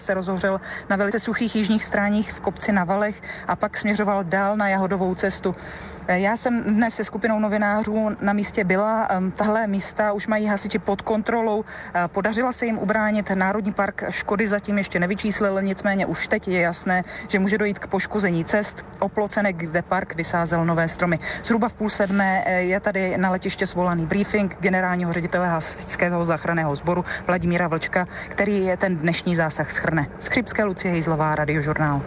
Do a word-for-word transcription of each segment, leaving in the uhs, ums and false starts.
Se rozhořel na velice suchých jižních stráních v kopci na Valech a pak směřoval dál na Jahodovou cestu. Já jsem dnes se skupinou novinářů na místě byla. Tahle místa už mají hasiči pod kontrolou. Podařila se jim ubránit. Národní park škody zatím ještě nevyčíslil, nicméně už teď je jasné, že může dojít k poškození cest, oplocenek, kde park vysázel nové stromy. Zhruba v půl sedmé je tady na letiště svolaný briefing generálního ředitele hasičského záchranného sboru Vladimíra Vlčka, který je ten dnešní zásah shrne. Z Chřibské Lucie Hejzlová, Radiožurnál.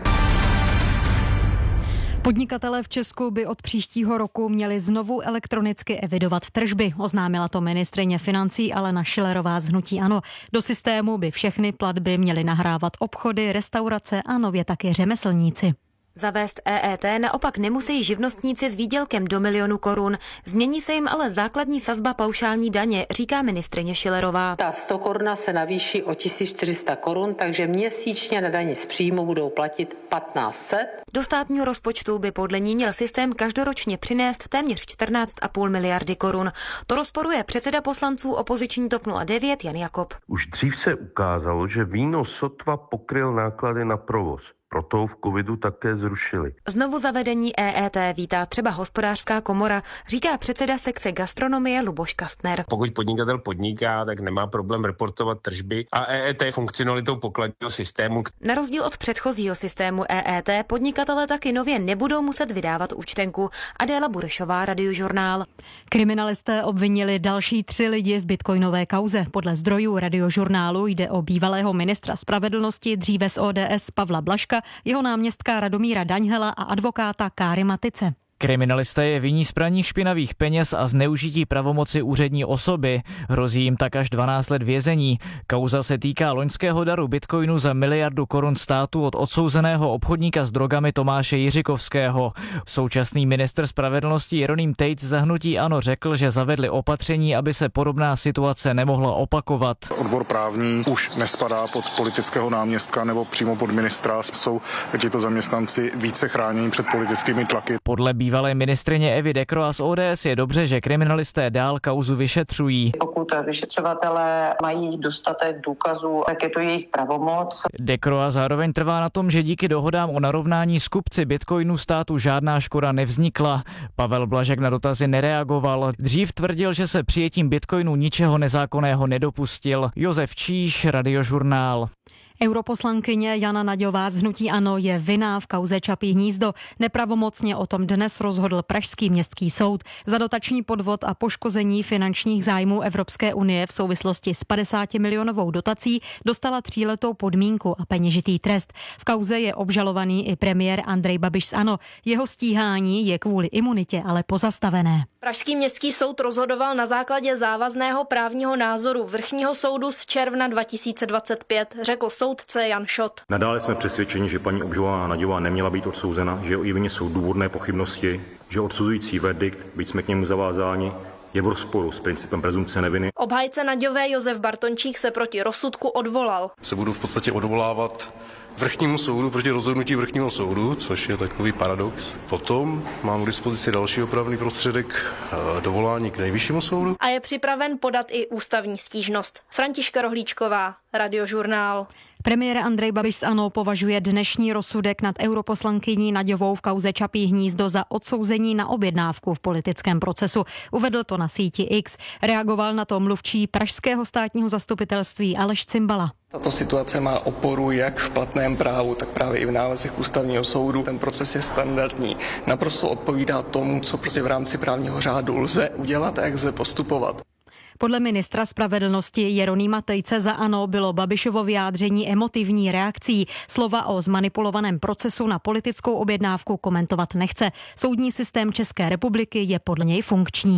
Podnikatelé v Česku by od příštího roku měli znovu elektronicky evidovat tržby. Oznámila to ministryně financí Alena Schillerová z hnutí ANO. Do systému by všechny platby měly nahrávat obchody, restaurace a nově taky řemeslníci. Zavést E E T naopak nemusí živnostníci s výdělkem do milionu korun. Změní se jim ale základní sazba paušální daně, říká ministryně Schillerová. Ta sto koruna se navýší o tisíc čtyři sta korun, takže měsíčně na dani z příjmu budou platit patnáct set. Do státního rozpočtu by podle ní měl systém každoročně přinést téměř čtrnáct a půl miliardy korun. To rozporuje předseda poslanců opoziční TOP nula devět Jan Jakob. Už dřív se ukázalo, že výnos sotva pokryl náklady na provoz. Proto ho v covidu také zrušili. Znovu zavedení E E T vítá třeba Hospodářská komora, říká předseda sekce gastronomie Luboš Kastner. Pokud podnikatel podniká, tak nemá problém reportovat tržby a E E T je funkcionalitou pokladního systému. Na rozdíl od předchozího systému E E T podnikatelé taky nově nebudou muset vydávat účtenku. Adéla Burešová, Radiožurnál. Kriminalisté obvinili další tři lidi v bitcoinové kauze. Podle zdrojů Radiožurnálu jde o bývalého ministra spravedlnosti, dříve z O D S Pavla Blažka, jeho náměstka Radomíra Daňhela a advokáta Káry Matice. Kriminalisté je viní z praní špinavých peněz a zneužití pravomoci úřední osoby. Hrozí jim tak až dvanáct let vězení. Kauza se týká loňského daru bitcoinu za miliardu korun státu od odsouzeného obchodníka s drogami Tomáše Jiřikovského. Současný ministr spravedlnosti Jeroným Tejc za hnutí ANO řekl, že zavedli opatření, aby se podobná situace nemohla opakovat. Odbor právní už nespadá pod politického náměstka nebo přímo pod ministra. Jsou tito zaměstnanci více chráněni před politickými tlaky. Podle bývalé ministryně Evy Dekroa z O D S je dobře, že kriminalisté dál kauzu vyšetřují. Pokud vyšetřovatelé mají dostatek důkazů, tak je to jejich pravomoc. Dekroa zároveň trvá na tom, že díky dohodám o narovnání s kupci bitcoinu státu žádná škoda nevznikla. Pavel Blažek na dotazy nereagoval. Dřív tvrdil, že se přijetím bitcoinu ničeho nezákonného nedopustil. Josef Číš, Radiožurnál. Europoslankyně Jana Naďová z hnutí ANO je vinná v kauze Čapí hnízdo. Nepravomocně o tom dnes rozhodl Pražský městský soud. Za dotační podvod a poškození finančních zájmů Evropské unie v souvislosti s padesátimilionovou dotací dostala tříletou podmínku a peněžitý trest. V kauze je obžalovaný i premiér Andrej Babiš z ANO. Jeho stíhání je kvůli imunitě ale pozastavené. Pražský městský soud rozhodoval na základě závazného právního názoru Vrchního soudu z června dva tisíce dvacet pět, řekl soudce Jan Šot. Nadále jsme přesvědčeni, že paní obžalovaná Naďová neměla být odsouzena, že o její vině jsou důvodné pochybnosti, že odsuzující verdikt, byť jsme k němu zavázáni, je v rozporu s principem prezumpce neviny. Obhájce Naďové Josef Bartončík se proti rozsudku odvolal. Se budu v podstatě odvolávat Vrchnímu soudu proti rozhodnutí Vrchního soudu, což je takový paradox. Potom mám k dispozici další opravný prostředek dovolání k Nejvyššímu soudu. A je připraven podat i ústavní stížnost. Františka Rohlíčková, Radiožurnál. Premiér Andrej Babiš z ANO považuje dnešní rozsudek nad europoslankyní Naďovou v kauze Čapí hnízdo za odsouzení na objednávku v politickém procesu. Uvedl to na síti X. Reagoval na to mluvčí pražského státního zastupitelství Aleš Cimbala. Tato situace má oporu jak v platném právu, tak právě i v nálezech ústavního soudu. Ten proces je standardní. Naprosto odpovídá tomu, co prostě v rámci právního řádu lze udělat a jak lze postupovat. Podle ministra spravedlnosti Jeronýma Tejce za ANO bylo Babišovo vyjádření emotivní reakcí. Slova o zmanipulovaném procesu na politickou objednávku komentovat nechce. Soudní systém České republiky je podle něj funkční.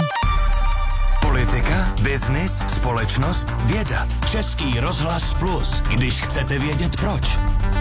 Politika, biznis, společnost, věda. Český rozhlas Plus, když chcete vědět proč.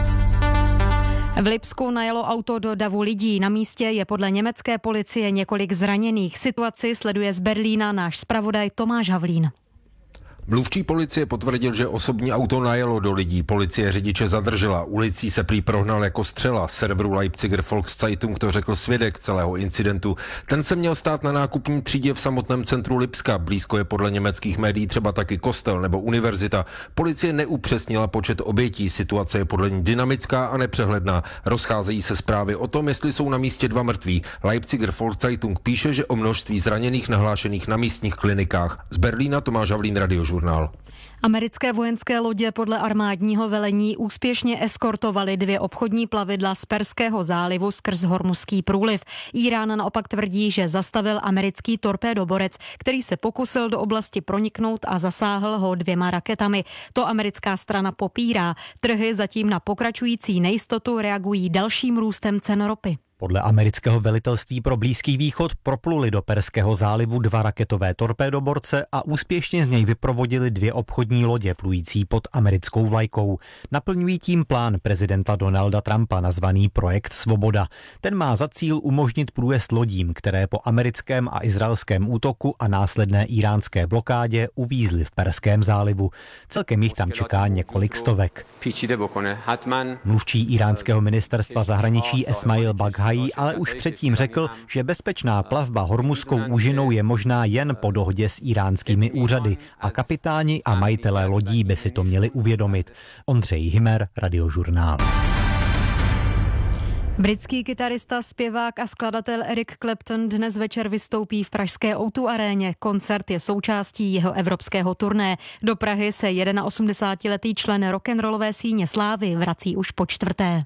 V Lipsku najelo auto do davu lidí. Na místě je podle německé policie několik zraněných. Situaci sleduje z Berlína náš zpravodaj Tomáš Havlín. Mluvčí policie potvrdil, že osobní auto najelo do lidí. Policie řidiče zadržela. Ulicí se prý prohnal jako střela. Serveru Leipziger Volkszeitung to řekl svědek celého incidentu. Ten se měl stát na nákupní třídě v samotném centru Lipska. Blízko je podle německých médií třeba taky kostel nebo univerzita. Policie neupřesnila počet obětí. Situace je podle ní dynamická a nepřehledná. Rozcházejí se zprávy o tom, jestli jsou na místě dva mrtví. Leipziger Volkszeitung píše, že o množství zraněných nahlášených na místních klinikách. Z Berlína Tomáš Havlín, Radiožurnál. Americké vojenské lodě podle armádního velení úspěšně eskortovaly dvě obchodní plavidla z Perského zálivu skrz Hormuzský průliv. Írán naopak tvrdí, že zastavil americký torpédoborec, který se pokusil do oblasti proniknout a zasáhl ho dvěma raketami. To americká strana popírá. Trhy zatím na pokračující nejistotu reagují dalším růstem cen ropy. Podle amerického velitelství pro Blízký východ propluly do Perského zálivu dva raketové torpédoborce a úspěšně z něj vyprovodili dvě obchodní lodě plující pod americkou vlajkou. Naplňují tím plán prezidenta Donalda Trumpa nazvaný Projekt Svoboda. Ten má za cíl umožnit průjezd lodím, které po americkém a izraelském útoku a následné íránské blokádě uvízly v Perském zálivu. Celkem jich tam čeká několik stovek. Mluvčí íránského ministerstva zahraničí Esmail Baghaí ale už předtím řekl, že bezpečná plavba Hormuzskou úžinou je možná jen po dohodě s íránskými úřady a kapitáni a majitelé lodí by si to měli uvědomit. Ondřej Himer, Radiožurnál. Britský kytarista, zpěvák a skladatel Eric Clapton dnes večer vystoupí v pražské ó dva aréně. Koncert je součástí jeho evropského turné. Do Prahy se osmdesátiletý člen rock'n'rollové síně slávy vrací už po čtvrté.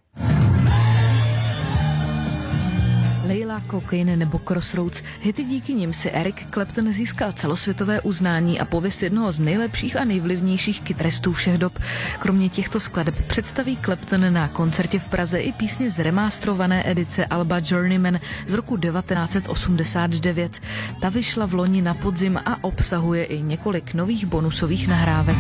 Layla, Cocaine nebo Crossroads. Hity, díky nim si Eric Clapton získal celosvětové uznání a pověst jednoho z nejlepších a nejvlivnějších kytaristů všech dob. Kromě těchto skladeb představí Clapton na koncertě v Praze i písně z remastrované edice alba Journeyman z roku devatenáct set osmdesát devět. Ta vyšla v loni na podzim a obsahuje i několik nových bonusových nahrávek.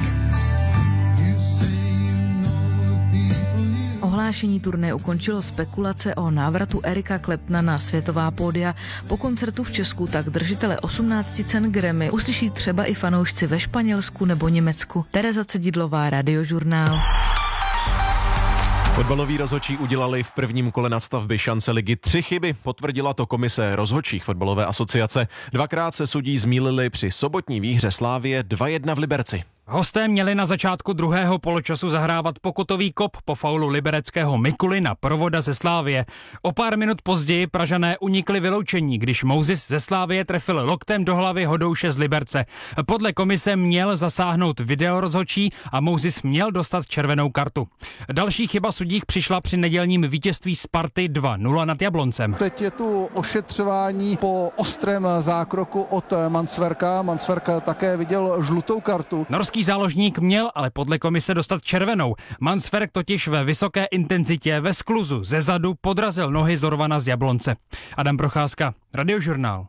Ohlášení turné ukončilo spekulace o návratu Erika Claptona na světová pódia. Po koncertu v Česku tak držitele osmnácti cen Grammy uslyší třeba i fanoušci ve Španělsku nebo Německu. Tereza Cedidlová, Radiožurnál. Fotbaloví rozhodčí udělali v prvním kole nastavby šance ligy tři chyby, potvrdila to komise rozhodčích fotbalové asociace. Dvakrát se sudí zmýlili při sobotní výhře Slávie dva jedna v Liberci. Hosté měli na začátku druhého poločasu zahrávat pokutový kop po faulu libereckého Mikuly na Provoda ze Slávie. O pár minut později Pražané unikli vyloučení, když Mousis ze Slávie trefil loktem do hlavy Hodouše z Liberce. Podle komise měl zasáhnout videorozhodčí a Mousis měl dostat červenou kartu. Další chyba sudích přišla při nedělním vítězství Sparty dva nula nad Jabloncem. Teď je tu ošetřování po ostrém zákroku od Mansverka. Mansverk také viděl žlutou kartu. Norský záložník měl ale podle komise dostat červenou. Mansverk totiž ve vysoké intenzitě ve skluzu ze zadu podrazil nohy Zorvana z Jablonce. Adam Procházka, Radiožurnál.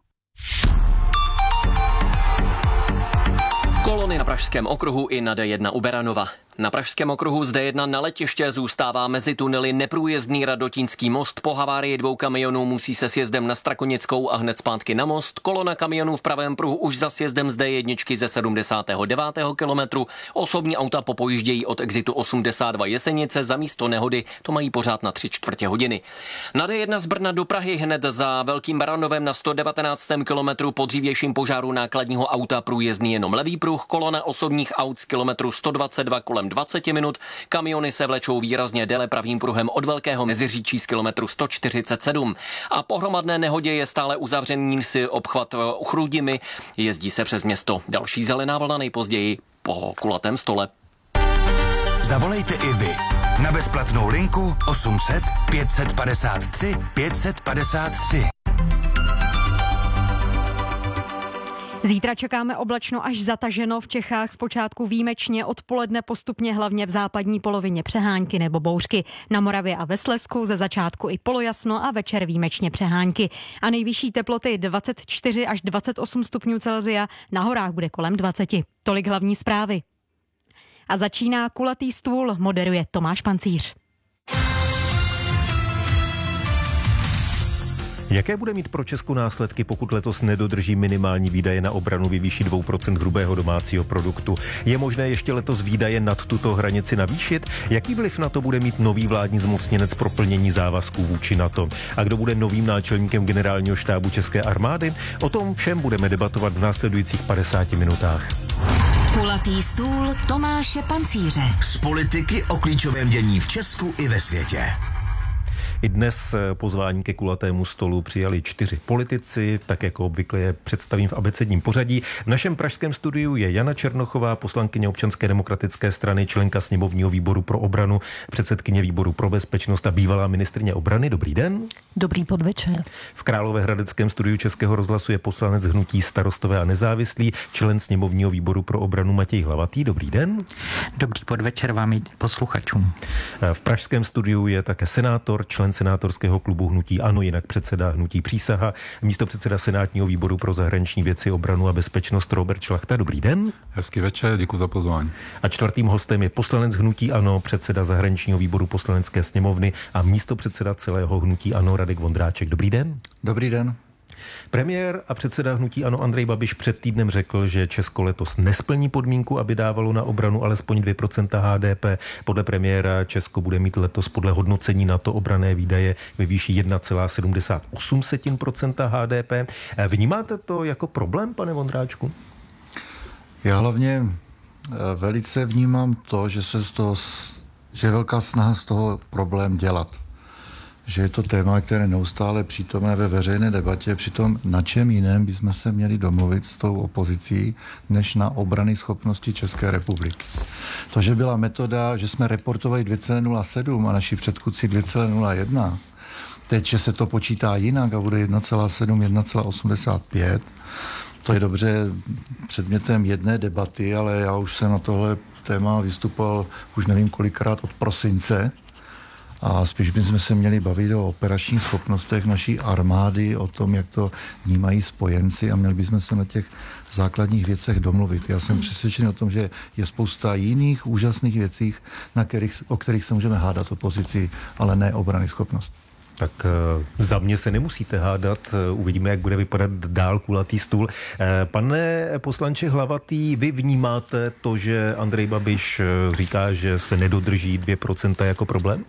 Kolony na Pražském okruhu i na D jedna u Beranova. Na Pražském okruhu z D jedna na letiště zůstává mezi tunely neprůjezdný Radotínský most. Po havárii dvou kamionů musí se sjezdem na Strakonickou a hned zpátky na most. Kolona kamionů v pravém pruhu už za sjezdem z D jedna ze sedmdesátého devátého kilometru. Osobní auta popojíždějí od exitu osmdesát dva Jesenice. Za místo nehody to mají pořád na tři čtvrtě hodiny. Na D jedna z Brna do Prahy hned za Velkým Baranovem na sto devatenáctém kilometru po dřívějším požáru nákladního auta průjezdný jenom levý pruh. Kolona osobních aut z kilometru sto dvacet dva kolem dvacet minut. Kamiony se vlečou výrazně déle pravým pruhem od Velkého Meziříčí z kilometru sto čtyřicet sedm. A po hromadné nehodě je stále uzavřený si obchvat Chrudimi. Jezdí se přes město. Další zelená vlna nejpozději po kulatém stole. Zavolejte i vy na bezplatnou linku osm set pět padesát tři pět padesát tři. Zítra čekáme oblačno až zataženo, v Čechách zpočátku výjimečně, odpoledne postupně hlavně v západní polovině přehánky nebo bouřky. Na Moravě a ve Slezsku ze začátku i polojasno a večer výjimečně přehánky. A nejvyšší teploty dvacet čtyři až dvacet osm stupňů Celsia, na horách bude kolem dvacet. Tolik hlavní zprávy. A začíná Kulatý stůl, moderuje Tomáš Pancíř. Jaké bude mít pro Česko následky, pokud letos nedodrží minimální výdaje na obranu ve výši dvě procenta hrubého domácího produktu? Je možné ještě letos výdaje nad tuto hranici navýšit? Jaký vliv na to bude mít nový vládní zmocněnec pro plnění závazků vůči NATO? A kdo bude novým náčelníkem generálního štábu České armády? O tom všem budeme debatovat v následujících padesáti minutách. Kulatý stůl Tomáše Pancíře. Z politiky o klíčovém dění v Česku i ve světě. I dnes pozvání ke kulatému stolu přijali čtyři politici, tak jako obvykle je představím v abecedním pořadí. V našem pražském studiu je Jana Černochová, poslankyně Občanské demokratické strany, členka sněmovního výboru pro obranu, předsedkyně výboru pro bezpečnost a bývalá ministryně obrany. Dobrý den. Dobrý podvečer. V Královéhradeckém studiu Českého rozhlasu je poslanec hnutí Starostové a nezávislí, člen sněmovního výboru pro obranu Matěj Hlavatý. Dobrý den. Dobrý podvečer vám i posluchačům. V pražském studiu je také senátor, člen senátorského klubu hnutí ANO, jinak předseda hnutí Přísaha, místopředseda senátního výboru pro zahraniční věci, obranu a bezpečnost Robert Šlachta. Dobrý den. Hezký večer, děkuji za pozvání. A čtvrtým hostem je poslanec hnutí ANO, předseda zahraničního výboru Poslanecké sněmovny a místopředseda celého hnutí ANO Radek Vondráček. Dobrý den. Dobrý den. Premiér a předseda hnutí ANO Andrej Babiš před týdnem řekl, že Česko letos nesplní podmínku, aby dávalo na obranu alespoň dvě procenta H D P. Podle premiéra Česko bude mít letos podle hodnocení NATO obranné výdaje ve výši jedna celá sedmdesát osm procenta H D P. Vnímáte to jako problém, pane Vondráčku? Já hlavně velice vnímám to, že se z toho, že je velká snaha z toho problém dělat. Že je to téma, které je neustále přítomné ve veřejné debatě, přitom na čem jiném bychom se měli domluvit s tou opozicí, než na obrany schopnosti České republiky. To, že byla metoda, že jsme reportovali dvě celá nula sedm a naši předchůdci dvě celá nula jedna, teď, že se to počítá jinak a bude jedna celá sedm, jedna celá osmdesát pět, to je dobře předmětem jedné debaty, ale já už jsem na tohle téma vystupoval už nevím kolikrát od prosince. A spíš bychom se měli bavit o operačních schopnostech naší armády, o tom, jak to vnímají spojenci a měli bychom se na těch základních věcech domluvit. Já jsem přesvědčený o tom, že je spousta jiných úžasných věcí, na kterých, o kterých se můžeme hádat opozici, ale ne obrany schopnost. Tak za mě se nemusíte hádat, uvidíme, jak bude vypadat dál kulatý stůl. Pane poslanče Hlavatý, vy vnímáte to, že Andrej Babiš říká, že se nedodrží dvě procenta jako problém?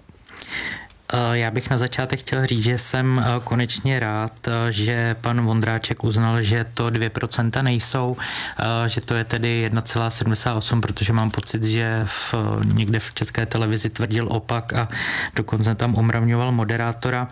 Já bych na začátek chtěl říct, že jsem konečně rád, že pan Vondráček uznal, že to dvě procenta nejsou, že to je tedy jedna celá sedmdesát osm, protože mám pocit, že v, někde v České televizi tvrdil opak a dokonce tam omravňoval moderátora.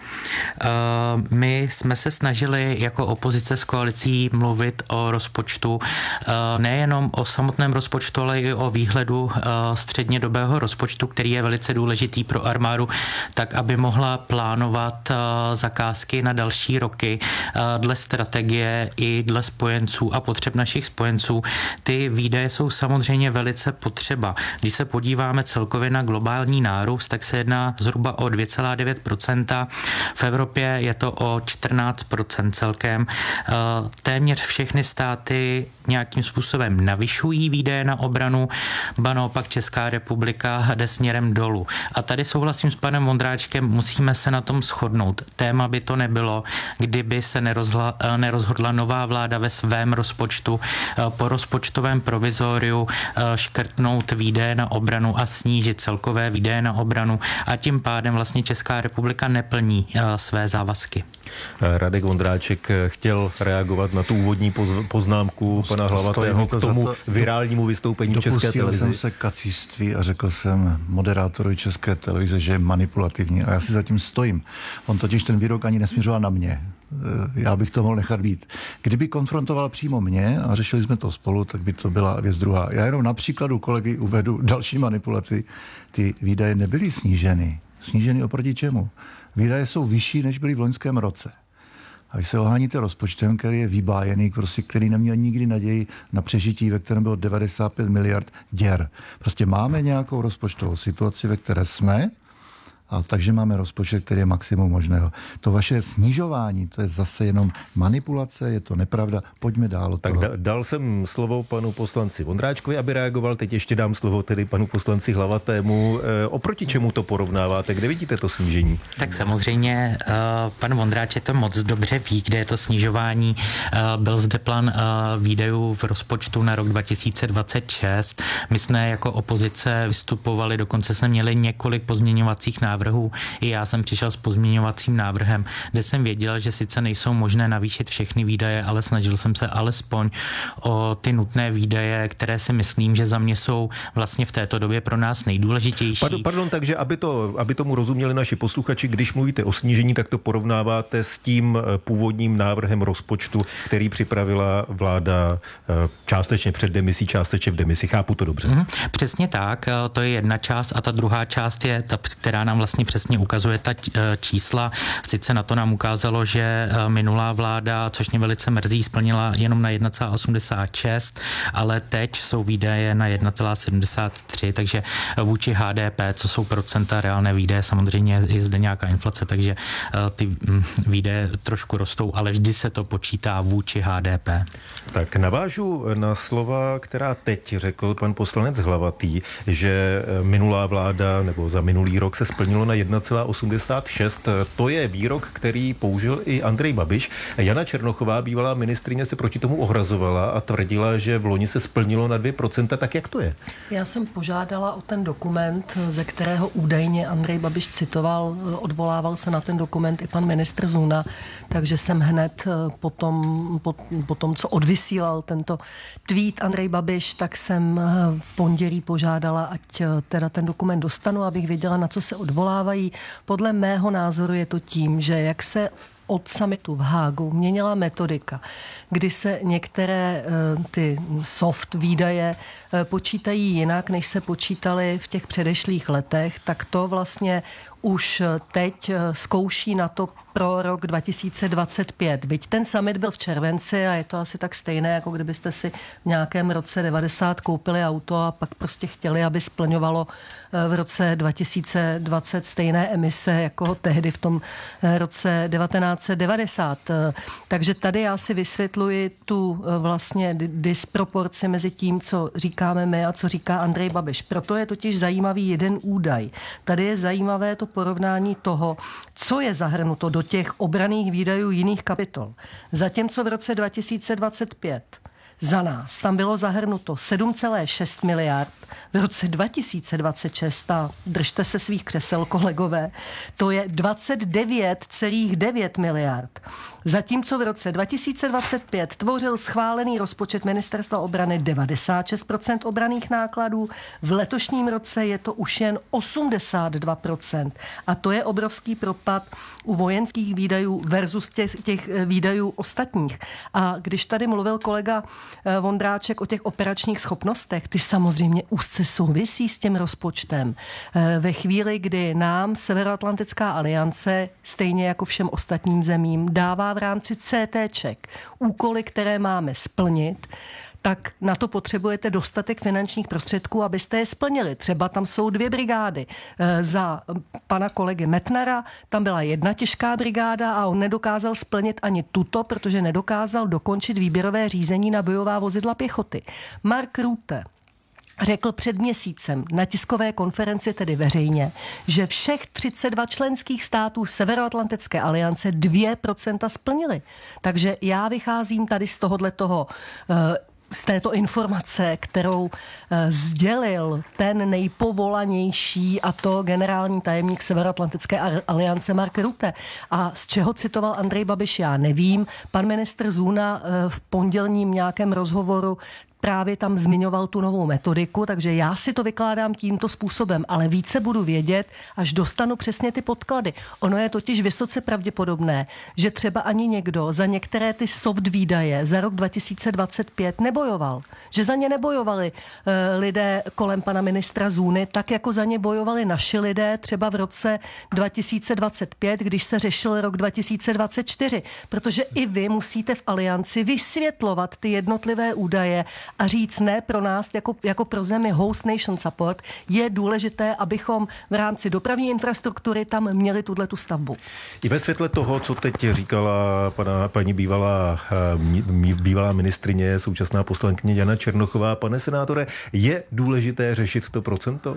My jsme se snažili jako opozice s koalicí mluvit o rozpočtu, nejenom o samotném rozpočtu, ale i o výhledu střednědobého rozpočtu, který je velice důležitý pro armádu, tak aby mohla plánovat zakázky na další roky dle strategie i dle spojenců a potřeb našich spojenců. Ty výdaje jsou samozřejmě velice potřeba. Když se podíváme celkově na globální nárůst, tak se jedná zhruba o dvě celá devět procenta. V Evropě je to o čtrnáct procent celkem. Téměř všechny státy nějakým způsobem navyšují výdaje na obranu, ba naopak Česká republika jde směrem dolů. A tady souhlasím s panem Vondráčkem, musíme se na tom shodnout. Téma by to nebylo, kdyby se nerozhla, nerozhodla nová vláda ve svém rozpočtu po rozpočtovém provizoriu škrtnout výdaje na obranu a snížit celkové výdaje na obranu a tím pádem vlastně Česká republika neplní své závazky. Radek Vondráček chtěl reagovat na tu úvodní poznámku pana Hlavatého k tomu virálnímu vystoupení v České televizi. Dopustil jsem se kacířství a řekl jsem moderátorovi České televize, že je manipulativní a já si zatím stojím. On totiž ten výrok ani nesměřoval na mě. Já bych to mohl nechat být. Kdyby konfrontoval přímo mě a řešili jsme to spolu, tak by to byla věc druhá. Já jenom na příkladu kolegy uvedu další manipulaci. Ty výdaje nebyly sníženy. Sníženy oproti čemu? Výdaje jsou vyšší, než byly v loňském roce. A vy se oháníte rozpočtem, který je vybájený, prostě, který neměl nikdy naději na přežití, ve kterém bylo devadesát pět miliard děr. Prostě máme nějakou rozpočtovou situaci, ve které jsme A takže máme rozpočet, který je maximum možného. To vaše snižování, to je zase jenom manipulace, je to nepravda. Pojďme dál. Tak da, dal jsem slovo panu poslanci Vondráčkovi, aby reagoval. Teď ještě dám slovo tedy panu poslanci Hlavatému. E, oproti čemu to porovnáváte? Kde vidíte to snížení? Tak samozřejmě uh, pan Vondráček to moc dobře ví, kde je to snižování. Uh, byl zde plán uh, výdajů v rozpočtu na rok dva tisíce dvacet šest. My jsme jako opozice vystupovali, dokonce jsme měli několik pozměňovacích návrhů. I já jsem přišel s pozměňovacím návrhem, kde jsem věděl, že sice nejsou možné navýšit všechny výdaje, ale snažil jsem se alespoň o ty nutné výdaje, které si myslím, že za mě jsou vlastně v této době pro nás nejdůležitější. Pardon, pardon takže aby, to, aby tomu rozuměli naši posluchači, když mluvíte o snížení, tak to porovnáváte s tím původním návrhem rozpočtu, který připravila vláda částečně před demisí, částečně v demisi. Chápu to dobře? Mm, přesně tak, to je jedna část a ta druhá část je ta, která nám vlastně přesně ukazuje ta čísla. Sice na to nám ukázalo, že minulá vláda, což mě velice mrzí, splnila jenom na jedna celá osmdesát šest, ale teď jsou výdaje na jedna celá sedmdesát tři, takže vůči H D P, co jsou procenta reálné výdaje, samozřejmě je zde nějaká inflace, takže ty výdaje trošku rostou, ale vždy se to počítá vůči H D P. Tak navážu na slova, která teď řekl pan poslanec Hlavatý, že minulá vláda nebo za minulý rok se splnilo na jedna celá osmdesát šest. To je výrok, který použil i Andrej Babiš. Jana Černochová, bývalá ministryně, se proti tomu ohrazovala a tvrdila, že v loni se splnilo na dvě procenta. Tak jak to je? Já jsem požádala o ten dokument, ze kterého údajně Andrej Babiš citoval, odvolával se na ten dokument i pan ministr Zuna, takže jsem hned po tom, po, po tom, co odvysílal tento tweet Andrej Babiš, tak jsem v pondělí požádala, ať teda ten dokument dostanu, abych věděla, na co se odvolávají. Podle mého názoru je to tím, že jak se od summitu v Hágu měnila metodika, kdy se některé ty soft výdaje počítají jinak, než se počítaly v těch předešlých letech, tak to vlastně už teď zkouší na to pro rok dva tisíce dvacet pět. Byť ten summit byl v červenci a je to asi tak stejné, jako kdybyste si v nějakém roce devadesát koupili auto a pak prostě chtěli, aby splňovalo v roce dva tisíce dvacet stejné emise jako tehdy v tom roce devatenáct set devadesát. Takže tady já si vysvětluji tu vlastně disproporci mezi tím, co říkáme my a co říká Andrej Babiš. Proto je totiž zajímavý jeden údaj. Tady je zajímavé to porovnání toho, co je zahrnuto do těch obranných výdajů jiných kapitol. Zatímco v roce dva tisíce dvacet pět za nás tam bylo zahrnuto sedm celá šest miliard, v roce dva tisíce dvacet šest, a držte se svých křesel, kolegové, to je dvacet devět celá devět miliard. Zatímco v roce dva tisíce dvacet pět tvořil schválený rozpočet Ministerstva obrany devadesát šest procent obranných nákladů, v letošním roce je to už jen osmdesát dva procent. A to je obrovský propad u vojenských výdajů versus těch, těch výdajů ostatních. A když tady mluvil kolega Vondráček o těch operačních schopnostech, ty samozřejmě úzce souvisí s tím rozpočtem. Ve chvíli, kdy nám Severoatlantická aliance, stejně jako všem ostatním zemím, dává v rámci CTček úkoly, které máme splnit, tak na to potřebujete dostatek finančních prostředků, abyste je splnili. Třeba tam jsou dvě brigády. Za pana kolegy Metnara tam byla jedna těžká brigáda a on nedokázal splnit ani tuto, protože nedokázal dokončit výběrové řízení na bojová vozidla pěchoty. Mark Rutte řekl před měsícem na tiskové konferenci, tedy veřejně, že všech třicet dva členských států Severoatlantické aliance dvě procenta splnili. Takže já vycházím tady z tohohle toho z této informace, kterou sdělil ten nejpovolanější, a to generální tajemník Severoatlantické aliance Mark Rutte. A z čeho citoval Andrej Babiš, já nevím. Pan ministr Zuna v pondělním nějakém rozhovoru právě tam zmiňoval tu novou metodiku, takže já si to vykládám tímto způsobem, ale více budu vědět, až dostanu přesně ty podklady. Ono je totiž vysoce pravděpodobné, že třeba ani někdo za některé ty soft výdaje za rok dva tisíce dvacet pět nebojoval. Že za ně nebojovali e, lidé kolem pana ministra Zůny, tak jako za ně bojovali naši lidé třeba v roce dva tisíce dvacet pět, když se řešil rok dva tisíce dvacet čtyři. Protože i vy musíte v alianci vysvětlovat ty jednotlivé údaje a říct ne pro nás jako, jako pro zemi host nation support, je důležité, abychom v rámci dopravní infrastruktury tam měli tuhletu stavbu. I ve světle toho, co teď říkala pana, paní bývalá, bývalá ministrině, současná poslankyně Jana Černochová, pane senátore, je důležité řešit to procento?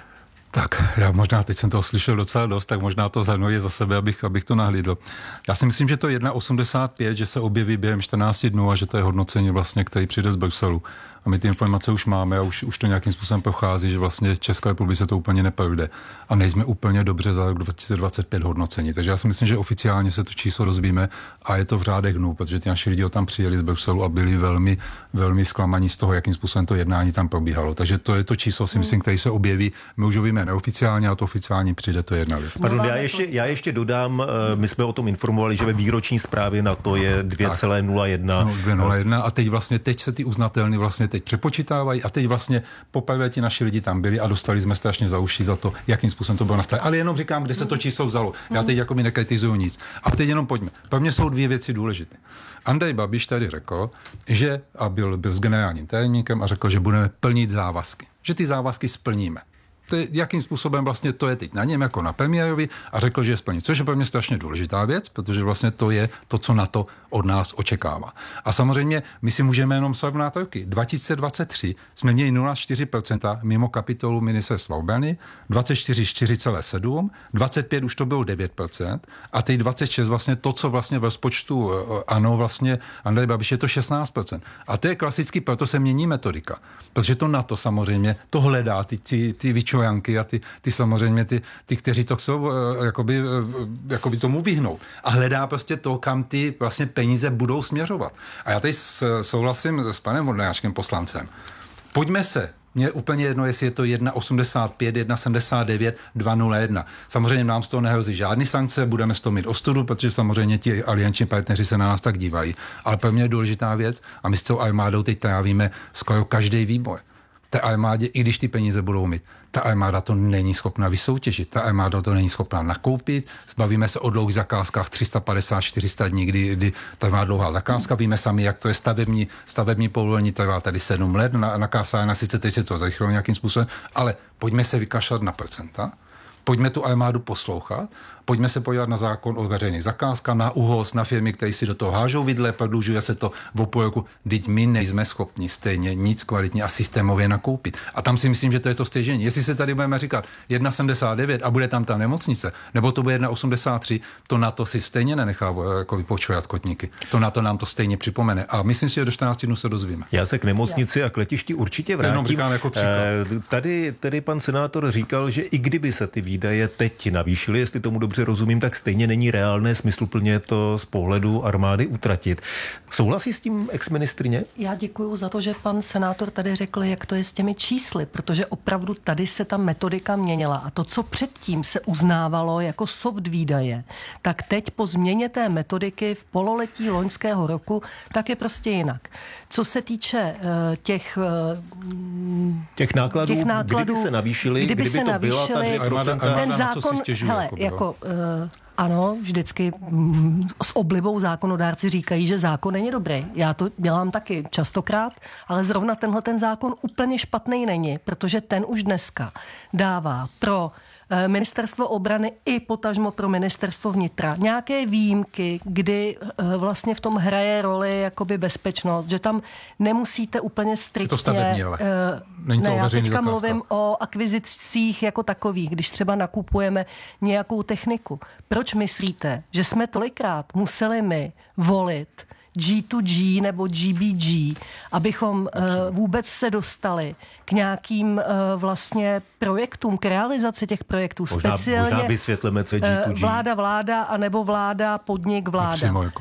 Tak, já možná, teď jsem toho slyšel docela dost, tak možná to zahrnuji za sebe, abych, abych to nahlídl. Já si myslím, že to jedna osmdesát pět, že se objeví během čtrnáct dnů a že to je hodnocení vlastně, který přijde z Bruselu. A my ty informace už máme a už, už to nějakým způsobem prochází, že vlastně České republice to úplně neprojde. A nejsme úplně dobře za rok dva tisíce dvacet pět hodnocení. Takže já si myslím, že oficiálně se to číslo rozbíme a je to v řádech dnů, protože ty naši lidi ho tam přijeli z Bruselu a byli velmi, velmi zklamaní z toho, jakým způsobem to jednání tam probíhalo. Takže to je to číslo, si myslím, který se objeví. My už ho víme neoficiálně a to oficiální přijde, to je jedna věc. Pardon, já ještě, já ještě dodám, my jsme o tom informovali, že ve výroční zprávě na to je dvě celá nula jedna. No, dvě celá nula jedna a teď vlastně, teď se ty uznatelny vlastně teď přepočítávají a teď vlastně poprvé ti naši lidi tam byli a dostali jsme strašně za uši za to, jakým způsobem to bylo nastavené. Ale jenom říkám, kde se to číslo vzalo. Já teď jako mi nekritizuju nic. A teď jenom pojďme. Pro mě jsou dvě věci důležité. Andrej Babiš tady řekl, že a byl, byl s generálním tajemníkem a řekl, že budeme plnit závazky. Že ty závazky splníme. To je, jakým způsobem vlastně to je teď na něm jako na premiérovi a řekl, že je splní. Což je pro mě strašně důležitá věc, protože vlastně to je to, co NATO od nás očekává. A samozřejmě my si můžeme jenom srovnat roky. dva tisíce dvacet tři jsme měli nula celá čtyři procenta mimo kapitolu ministerstva obrany, dvacet čtyři čtyři celá sedm, dvacet pět už to bylo devět procent a teď dvacet šest vlastně to, co vlastně v rozpočtu ano, vlastně Andrej Babiš je to šestnáct procent. A to je klasicky, proto se mění metodika. Protože to NATO samozřejmě to hledá ty, ty, ty Janky a ty, ty samozřejmě, ty, ty, kteří to chcou jakoby, jakoby tomu vyhnout. A hledá prostě to, kam ty vlastně peníze budou směřovat. A já teď souhlasím s panem Vondráčkem poslancem. Pojďme se, mně úplně jedno, jestli je to jedna osmdesát pět, jedna sedmdesát devět, dva nula jedna. Samozřejmě nám z toho nehrozí žádný sankce, budeme z toho mít ostudu, protože samozřejmě ti alianční partneři se na nás tak dívají. Ale pro mě je důležitá věc a my s tou armádou teď trávíme skoro každý výbor. Té armádě, i když ty peníze budou mít, ta armáda to není schopna vysoutěžit, ta armáda to není schopna nakoupit. Bavíme se o dlouhých zakázkách tři sta padesát čtyři sta dní, kdy, kdy trvá dlouhá zakázka. Víme sami, jak to je stavební, stavební povolení, trvá tady sedm let, na, na Kásárna sice teď se to zrychlilo nějakým způsobem, ale pojďme se vykašlat na procenta, pojďme tu armádu poslouchat, pojďme se podívat na zákon o veřejných zakázkách, na ÚHOS, na firmy, které si do toho hážou vidle, prodlužuje se to v půl roku. Vždyť my nejsme schopni stejně nic kvalitně a systémově nakoupit. A tam si myslím, že to je to stěžení. Jestli se tady budeme říkat jedna sedmdesát devět a bude tam ta nemocnice, nebo to bude jedna osmdesát tři, to na to si stejně nenechá jako vypočovat kotníky. To na to nám to stejně připomene. A myslím si, že do čtrnácti dnů se dozvíme. Já se k nemocnici a k letišti určitě vrátím. Jako tady, tady pan senátor říkal, že i kdyby se ty výdaje teď navýšily, jestli tomu dobře rozumím, tak stejně není reálné smysluplně to z pohledu armády utratit. Souhlasí s tím exministrině? Já děkuju za to, že pan senátor tady řekl, jak to je s těmi čísly, protože opravdu tady se ta metodika měnila a to, co předtím se uznávalo jako soft výdaje, tak teď po změně té metodiky v pololetí loňského roku, tak je prostě jinak. Co se týče uh, těch, uh, těch, nákladů, těch nákladů, kdyby se navýšily, kdyby, kdyby se to navýšily, byla ta dvě procenta, ten zákon, hele, jako, uh, ano, vždycky mm, s oblibou zákonodárci říkají, že zákon není dobrý. Já to dělám taky častokrát, ale zrovna tenhle ten zákon úplně špatný není, protože ten už dneska dává pro Ministerstvo obrany i potažmo pro Ministerstvo vnitra nějaké výjimky, kdy vlastně v tom hraje roli jakoby bezpečnost, že tam nemusíte úplně striktně... To stavební, ale není to ne, já teďka mluvím o akvizicích jako takových, když třeba nakupujeme nějakou techniku. Proč myslíte, že jsme tolikrát museli my volit G to G nebo G B G, abychom uh, vůbec se dostali k nějakým uh, vlastně projektům, k realizaci těch projektů. Možná, Speciálně možná vysvětleme, co je G to G. Vláda, vláda, anebo vláda, podnik, vláda. Přímo, uh,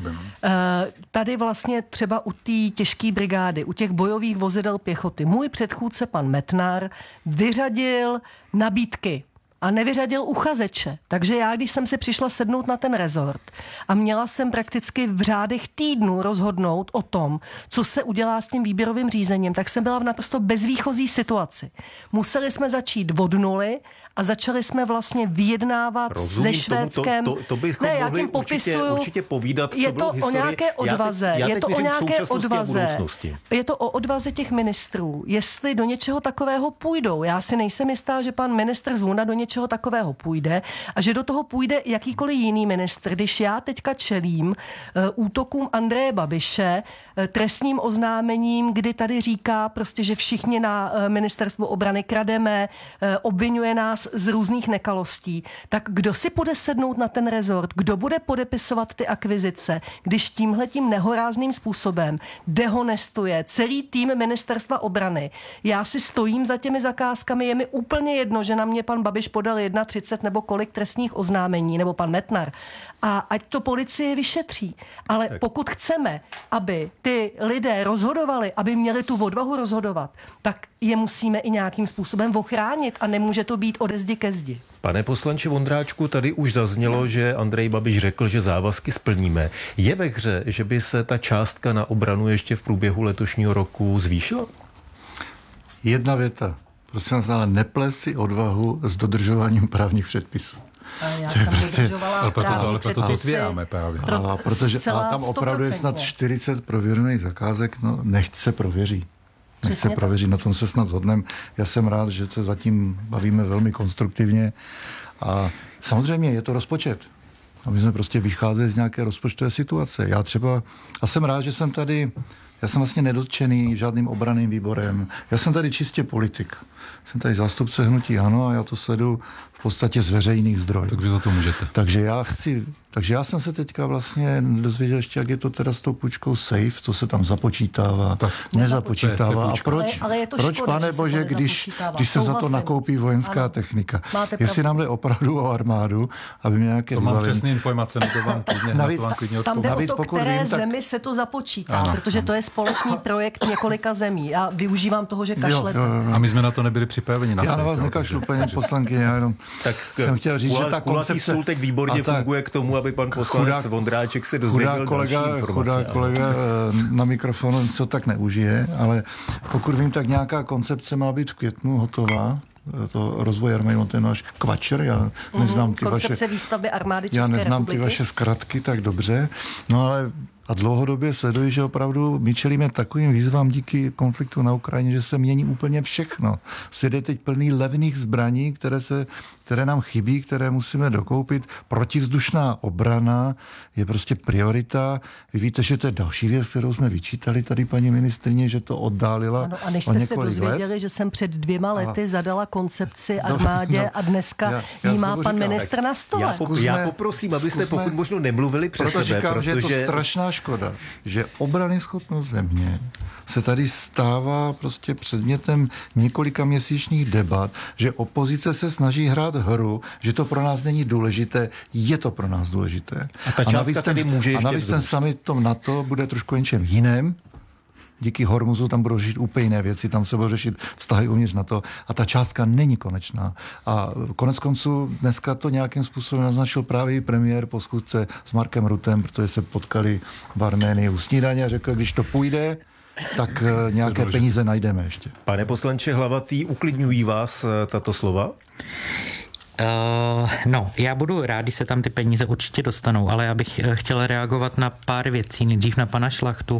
tady vlastně třeba u té těžké brigády, u těch bojových vozidel pěchoty, můj předchůdce pan Metnar vyřadil nabídky. a nevyřadil uchazeče. Takže já, když jsem si přišla sednout na ten rezort a měla jsem prakticky v řádech týdnů rozhodnout o tom, co se udělá s tím výběrovým řízením, tak jsem byla v naprosto bezvýchozí situaci. Museli jsme začít od nuly a začali jsme vlastně vyjednávat Rozumím se Švédskem. To, to, to bychom ne, já mohli tím popisuju, určitě, určitě povídat, co je bylo to v historii. o nějaké odvaze. Já teď, já je to o nějaké odvaze. Je to o odvaze těch ministrů. Jestli do něčeho takového půjdou. Já si nejsem jistá, že pan ministr Zuna do něčeho takového půjde a že do toho půjde jakýkoliv jiný ministr. Když já teďka čelím uh, útokům Andreje Babiše, uh, trestním oznámením, kdy tady říká prostě, že všichni na uh, ministerstvu obrany krademe, uh, obvinuje nás z různých nekalostí, tak kdo si půjde sednout na ten rezort, kdo bude podepisovat ty akvizice, když tímhletím nehorázným způsobem dehonestuje celý tým ministerstva obrany. Já si stojím za těmi zakázkami, je mi úplně jedno, že na mě pan Babiš podal třicet jedna nebo kolik trestních oznámení, nebo pan Metnar. A ať to policie vyšetří. Ale tak. Pokud chceme, aby ty lidé rozhodovali, aby měli tu odvahu rozhodovat, tak je musíme i nějakým způsobem ochránit a nemůže to být ode zdi ke zdi. Pane poslanče Vondráčku, tady už zaznělo, že Andrej Babiš řekl, že závazky splníme. Je ve hře, že by se ta částka na obranu ještě v průběhu letošního roku zvýšila? Jedna věta. Prosím vás, ale neples si odvahu s dodržováním právních předpisů. A já jsem prostě, dodržovala ale proto, právní ale proto to předpisy. tvějáme právě. A, protože a tam opravdu je snad čtyřicet prověřených zakázek, no nechť se prověří. Nechť se prověří, na tom se snad shodneme. Já jsem rád, že se zatím bavíme velmi konstruktivně. A samozřejmě je to rozpočet. A my jsme prostě vycházeli z nějaké rozpočtové situace. Já třeba, a jsem rád, že jsem tady, já jsem vlastně nedotčený žádným obranným výborem. Já jsem tady čistě politik. Jsem tady zástupce hnutí ANO a já to sleduju v podstatě z veřejných zdrojů. Tak vy za to můžete. Takže já chci, takže já jsem se teďka vlastně dozvěděl ještě, jak je to teda s tou půjčkou safe, co se tam započítává, tak, nezapočítává. A proč, ale, ale je to proč škoda, pane Bože, když, když se za to nakoupí vojenská ano. technika? Jestli nám jde opravdu o armádu, aby mě nějaké to mám vybavení... přesné informace, na to vám klidně, navíc, na to vám klidně tam jde o to, které vím, tak... zemi se to započítá, ano, protože ano. to je společný projekt několika zemí. Já využívám toho, že kašlete. Jo, jo, jo. A my jsme na to nebyli připraveni. Na já na vás nekašlu, paní poslankyně, já jenom tak jsem chtěl říct, kula, že ta koncepce... stůl teď výborně tak, funguje k tomu, aby pan poslanec chudák, Vondráček se dozvěděl kolega, další informace. Chudák kolega na mikrofonu co tak neužije, ale pokud vím, tak nějaká koncepce má být v květnu hotová. To rozvoj armády, ten náš kvačer, já neznám ty koncepce vaše... výstavby armády České Já neznám republiky. ty vaše zkratky tak dobře, no ale a dlouhodobě sleduji, že opravdu my čelíme takovým výzvám díky konfliktu na Ukrajině, že se mění úplně všechno. Svět je teď plný levných zbraní, které, se, které nám chybí, které musíme dokoupit. Protivzdušná obrana je prostě priorita. Vy víte, že to je další věc, kterou jsme vyčítali tady paní ministryně, že to oddálila. Ano, a než jste se dozvěděli, let. že jsem před dvěma lety a... zadala koncepci armádě no, a dneska já, já jí má pan říkám, ministr na stole. Já, po, já poprosím, abyste zkusme, pokud možno nemluvili přes proto sebe, říkám, protože... že je to strašná škoda, že obrany schopnost země se tady stává prostě předmětem několika měsíčních debat, že opozice se snaží hrát hru, že to pro nás není důležité, je to pro nás důležité. A ta částka tady může ještě A navíc ten summit tom NATO bude trošku něčem jiném. Díky Hormuzu tam budou řešit úplně jiné věci, tam se budou řešit vztahy uvnitř NATO a ta částka není konečná. A konec konců dneska to nějakým způsobem naznačil právě premiér po schůzce s Markem Rutem, protože se potkali v Arménii u snídaně a řekl, když to půjde, tak nějaké peníze najdeme ještě. Pane poslanče Hlavatý, uklidňují vás tato slova? Uh, no, já budu rád, když se tam ty peníze určitě dostanou, ale já bych chtěl reagovat na pár věcí, nejdřív na pana Šlachtu. Uh,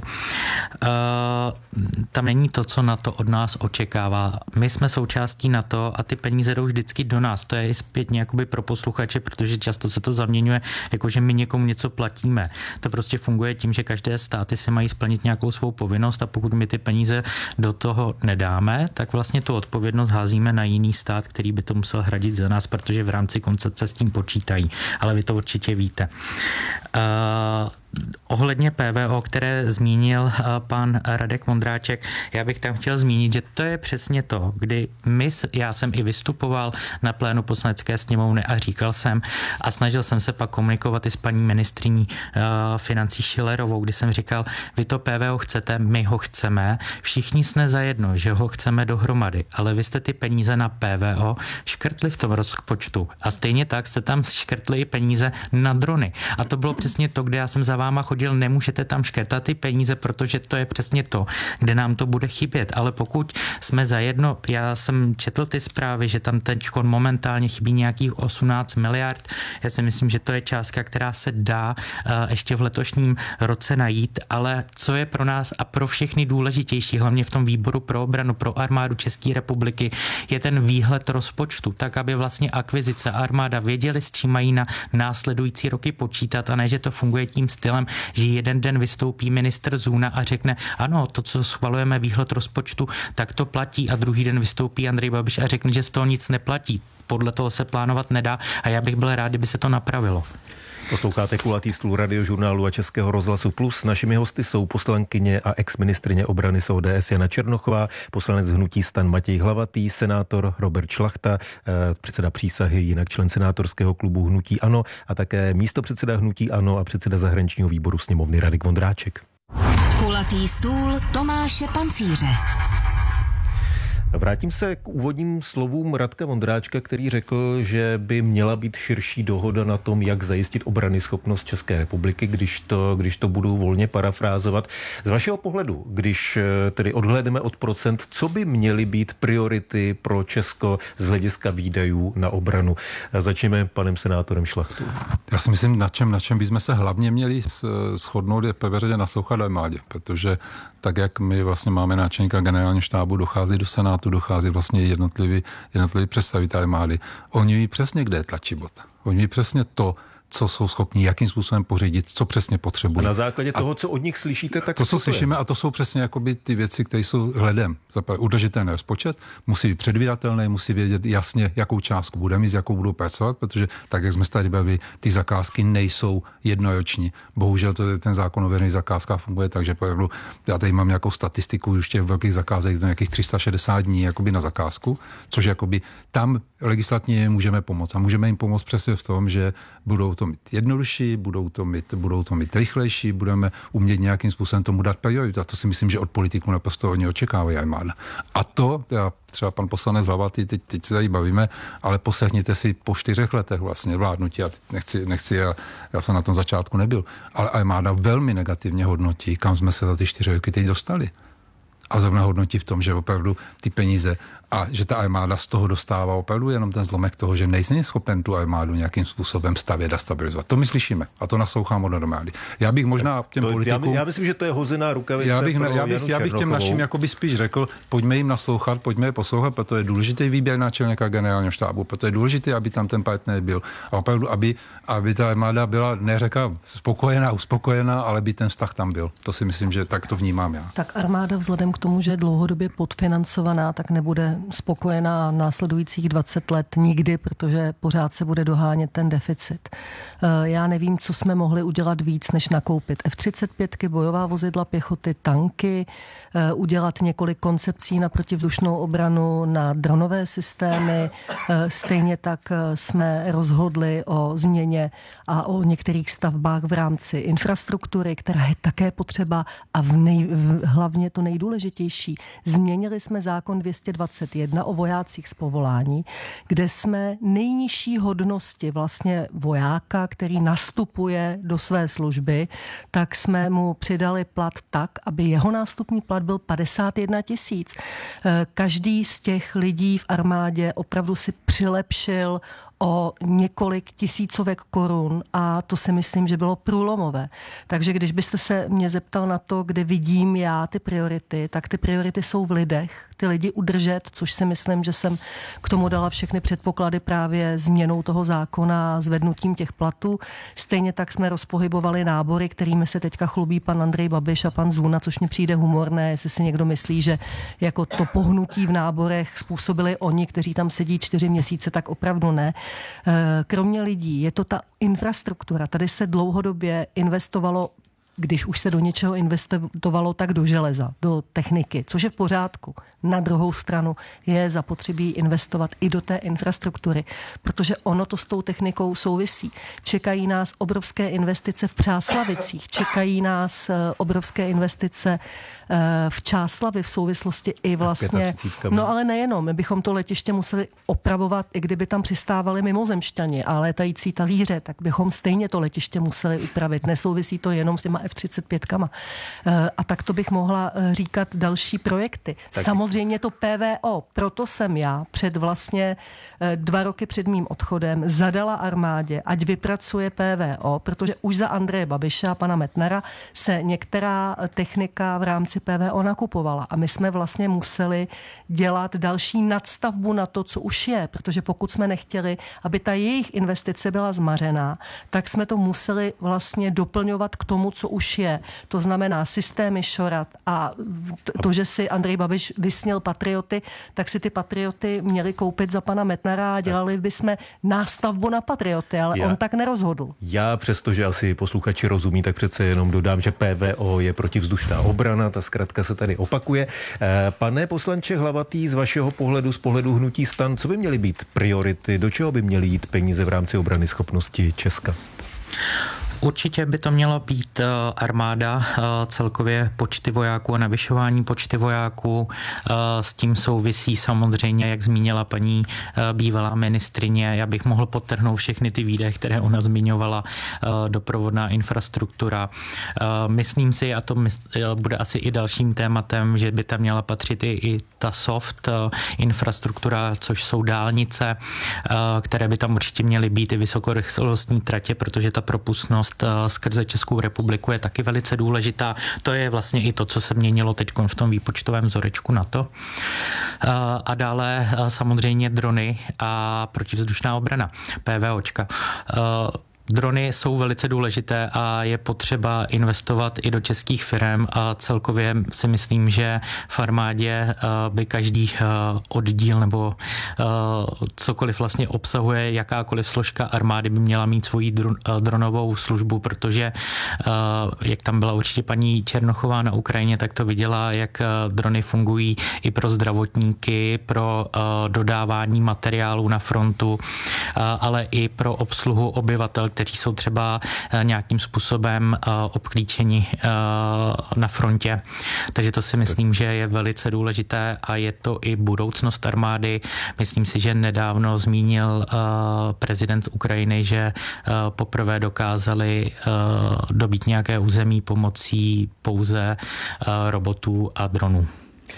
tam není to, co NATO od nás očekává. My jsme součástí NATO a ty peníze jdou vždycky do nás. To je i zpětně jakoby pro posluchače, protože často se to zaměňuje, jako že my někomu něco platíme. To prostě funguje tím, že každé státy si mají splnit nějakou svou povinnost a pokud my ty peníze do toho nedáme, tak vlastně tu odpovědnost házíme na jiný stát, který by to musel hradit za nás, protože v rámci koncepce s tím počítají, ale vy to určitě víte. Uh, ohledně P V O, které zmínil uh, pan Radek Vondráček, já bych tam chtěl zmínit, že to je přesně to, kdy my, já jsem i vystupoval na plénu Poslanecké sněmovny a říkal jsem a snažil jsem se pak komunikovat i s paní ministryní uh, financí Schillerovou, kdy jsem říkal, vy to P V O chcete, my ho chceme, všichni jsme zajedno, že ho chceme dohromady, ale vy jste ty peníze na P V O škrtli v tom rozpočtu rozpočtu. A stejně tak jste tam škrtli i peníze na drony. A to bylo přesně to, kde já jsem za váma chodil, nemůžete tam škrtat ty peníze, protože to je přesně to, kde nám to bude chybět. Ale pokud jsme zajedno, já jsem četl ty zprávy, že tam teď momentálně chybí nějakých osmnáct miliard. Já si myslím, že to je částka, která se dá uh, ještě v letošním roce najít, ale co je pro nás a pro všechny důležitější, hlavně v tom výboru pro obranu, pro armádu České republiky, je ten výhled rozpočtu, tak aby vlastně akvizice a armáda věděli, s čím mají na následující roky počítat, a ne, že to funguje tím stylem, že jeden den vystoupí ministr Zuna a řekne, ano, to, co schvalujeme výhled rozpočtu, tak to platí, a druhý den vystoupí Andrej Babiš a řekne, že z toho nic neplatí. Podle toho se plánovat nedá a já bych byl rád, kdyby se to napravilo. Posloucháte Kulatý stůl Radiožurnálu a Českého rozhlasu Plus. Našimi hosty jsou poslankyně a exministryně obrany z O D S Jana Černochová, poslanec hnutí STAN Matěj Hlavatý, senátor Robert Šlachta, předseda přísahy, jinak člen senátorského klubu hnutí ANO, a také místopředseda hnutí ANO a předseda zahraničního výboru sněmovny Radek Vondráček. Kulatý stůl Tomáše Pancíře. Vrátím se k úvodním slovům Radka Vondráčka, který řekl, že by měla být širší dohoda na tom, jak zajistit obranyschopnost České republiky, když to, když to budu volně parafrázovat. Z vašeho pohledu, když tedy odhlédneme od procent, co by měly být priority pro Česko z hlediska výdajů na obranu? Začneme panem senátorem Šlachtou. Já si myslím, na čem, na čem bychom se hlavně měli shodnout, je prvé naslouchat armádě, protože tak, jak my vlastně máme náčelníka generálního štábu, dochází do Senátu, dochází vlastně jednotliví, jednotliví představitelé armády. Oni ví přesně, kde je tlačibot. Oni ví přesně to, co jsou schopni, jakým způsobem pořídit, co přesně potřebují. A na základě toho, a co od nich slyšíte, tak to, co slyšíme, a to jsou přesně jakoby ty věci, které jsou hledem. Udržitelný rozpočet musí být předvídatelný, musí vědět jasně, jakou částku bude mít, s jakou budou pracovat, protože tak, jak jsme se tady bavili, ty zakázky nejsou jednoroční. Bohužel to, ten zákon o veřejných zakázkách funguje, takže opravdu, já tady mám nějakou statistiku už těch velkých zakázek, do nějakých tři sta šedesát dní jakoby na zakázku, což jakoby tam legislativně můžeme pomoct. A můžeme jim pomoct přesně v tom, že budou to mít jednodušší, budou to mít, budou to mít rychlejší, budeme umět nějakým způsobem tomu dát prioritu. A to si myslím, že od politiků naprosto hodně očekávají armáda. A to, já, třeba pan poslanec Hlavatý, teď, teď se tady bavíme, ale poslechněte si po čtyřech letech vlastně vládnutí, já nechci, nechci já, já jsem na tom začátku nebyl, ale armáda velmi negativně hodnotí, kam jsme se za ty čtyři roky teď dostali. A zrovna hodnotí v tom, že opravdu ty peníze a že ta armáda z toho dostává opravdu jenom ten zlomek toho, že nejsme schopen tu armádu nějakým způsobem stavět a stabilizovat. To my slyšíme a to naslouchám od armády. Já bych možná těm to, politikům... Já, já myslím, že to je hozená rukavice. Já bych, pro já bych, já bych těm našim jakoby spíš řekl, pojďme jim naslouchat, pojďme je poslouchat, protože je důležitý výběr náčelníka generálního štábu, protože je důležité, aby tam ten partner byl. A opravdu, aby, aby ta armáda byla, neřekla spokojená, uspokojená, ale by ten vztah tam byl. To si myslím, že tak to vnímám já. Tak armáda vzhledem k tomu, že je dlouhodobě podfinancovaná, tak nebude spokojená následujících dvacet let nikdy, protože pořád se bude dohánět ten deficit. Já nevím, co jsme mohli udělat víc, než nakoupit F třicet pět, bojová vozidla pěchoty, tanky, udělat několik koncepcí na protivzdušnou obranu, na dronové systémy. Stejně tak jsme rozhodli o změně a o některých stavbách v rámci infrastruktury, která je také potřeba, a v nej, v, hlavně to nejdůležitější. Změnili jsme zákon dvě stě dvacet jedna o vojácích z povolání, kde jsme nejnižší hodnosti vlastně vojáka, který nastupuje do své služby, tak jsme mu přidali plat tak, aby jeho nástupní plat byl padesát jedna tisíc. Každý z těch lidí v armádě opravdu si přilepšil o několik tisícovek korun a to si myslím, že bylo průlomové. Takže když byste se mě zeptal na to, kde vidím já ty priority, tak ty priority jsou v lidech, ty lidi udržet, což si myslím, že jsem k tomu dala všechny předpoklady právě změnou toho zákona, zvednutím těch platů. Stejně tak jsme rozpohybovali nábory, kterými se teďka chlubí pan Andrej Babiš a pan Zuna, což mi přijde humorné, jestli si někdo myslí, že jako to pohnutí v náborech způsobili oni, kteří tam sedí čtyři měsíce, tak opravdu ne. Kromě lidí je to ta infrastruktura. Tady se dlouhodobě investovalo když už se do něčeho investovalo, tak do železa, do techniky, což je v pořádku. Na druhou stranu je zapotřebí investovat i do té infrastruktury, protože ono to s tou technikou souvisí. Čekají nás obrovské investice v Přáslavicích, čekají nás obrovské investice v Čáslavi v souvislosti i vlastně... No ale nejenom, my bychom to letiště museli opravovat, i kdyby tam přistávali mimozemšťani a létající talíře, tak bychom stejně to letiště museli upravit. Nesouvisí to jenom s těma F třicet pět kama. A tak to bych mohla říkat další projekty. Tak. Samozřejmě to P V O, proto jsem já před vlastně dva roky před mým odchodem zadala armádě, ať vypracuje P V O, protože už za Andreje Babiše a pana Metnara se některá technika v rámci P V O nakupovala a my jsme vlastně museli dělat další nadstavbu na to, co už je, protože pokud jsme nechtěli, aby ta jejich investice byla zmařená, tak jsme to museli vlastně doplňovat k tomu, co už je. To znamená systémy šorat a to, že si Andrej Babiš vysněl patrioty, tak si ty patrioty měli koupit za pana Metnara a dělali bychom nástavbu na patrioty, ale já, on tak nerozhodl. Já přestože asi posluchači rozumí, tak přece jenom dodám, že P V O je protivzdušná obrana, ta zkratka se tady opakuje. Pane poslanče Hlavatý, z vašeho pohledu, z pohledu hnutí STAN, co by měly být priority, do čeho by měly jít peníze v rámci obrany schopnosti Česka? Určitě by to mělo být armáda, celkově počty vojáků a navyšování počty vojáků. S tím souvisí samozřejmě, jak zmínila paní bývalá ministryně. Já bych mohl podtrhnout všechny ty výdaje, které ona zmiňovala, doprovodná infrastruktura. Myslím si, a to bude asi i dalším tématem, že by tam měla patřit i, i ta soft infrastruktura, což jsou dálnice, které by tam určitě měly být, i vysokorychlostní tratě, protože ta propustnost skrze Českou republiku je taky velice důležitá. To je vlastně i to, co se měnilo teď v tom výpočtovém vzorečku NATO. A dále samozřejmě drony a protivzdušná obrana, PVOčka. Drony jsou velice důležité a je potřeba investovat i do českých firm a celkově si myslím, že v armádě by každý oddíl nebo cokoliv vlastně obsahuje, jakákoliv složka armády by měla mít svoji dronovou službu, protože jak tam byla určitě paní Černochová na Ukrajině, tak to viděla, jak drony fungují i pro zdravotníky, pro dodávání materiálů na frontu, ale i pro obsluhu obyvatel, kteří jsou třeba nějakým způsobem obklíčeni na frontě. Takže to si myslím, že je velice důležité a je to i budoucnost armády. Myslím si, že nedávno zmínil prezident Ukrajiny, že poprvé dokázali dobít nějaké území pomocí pouze robotů a dronů.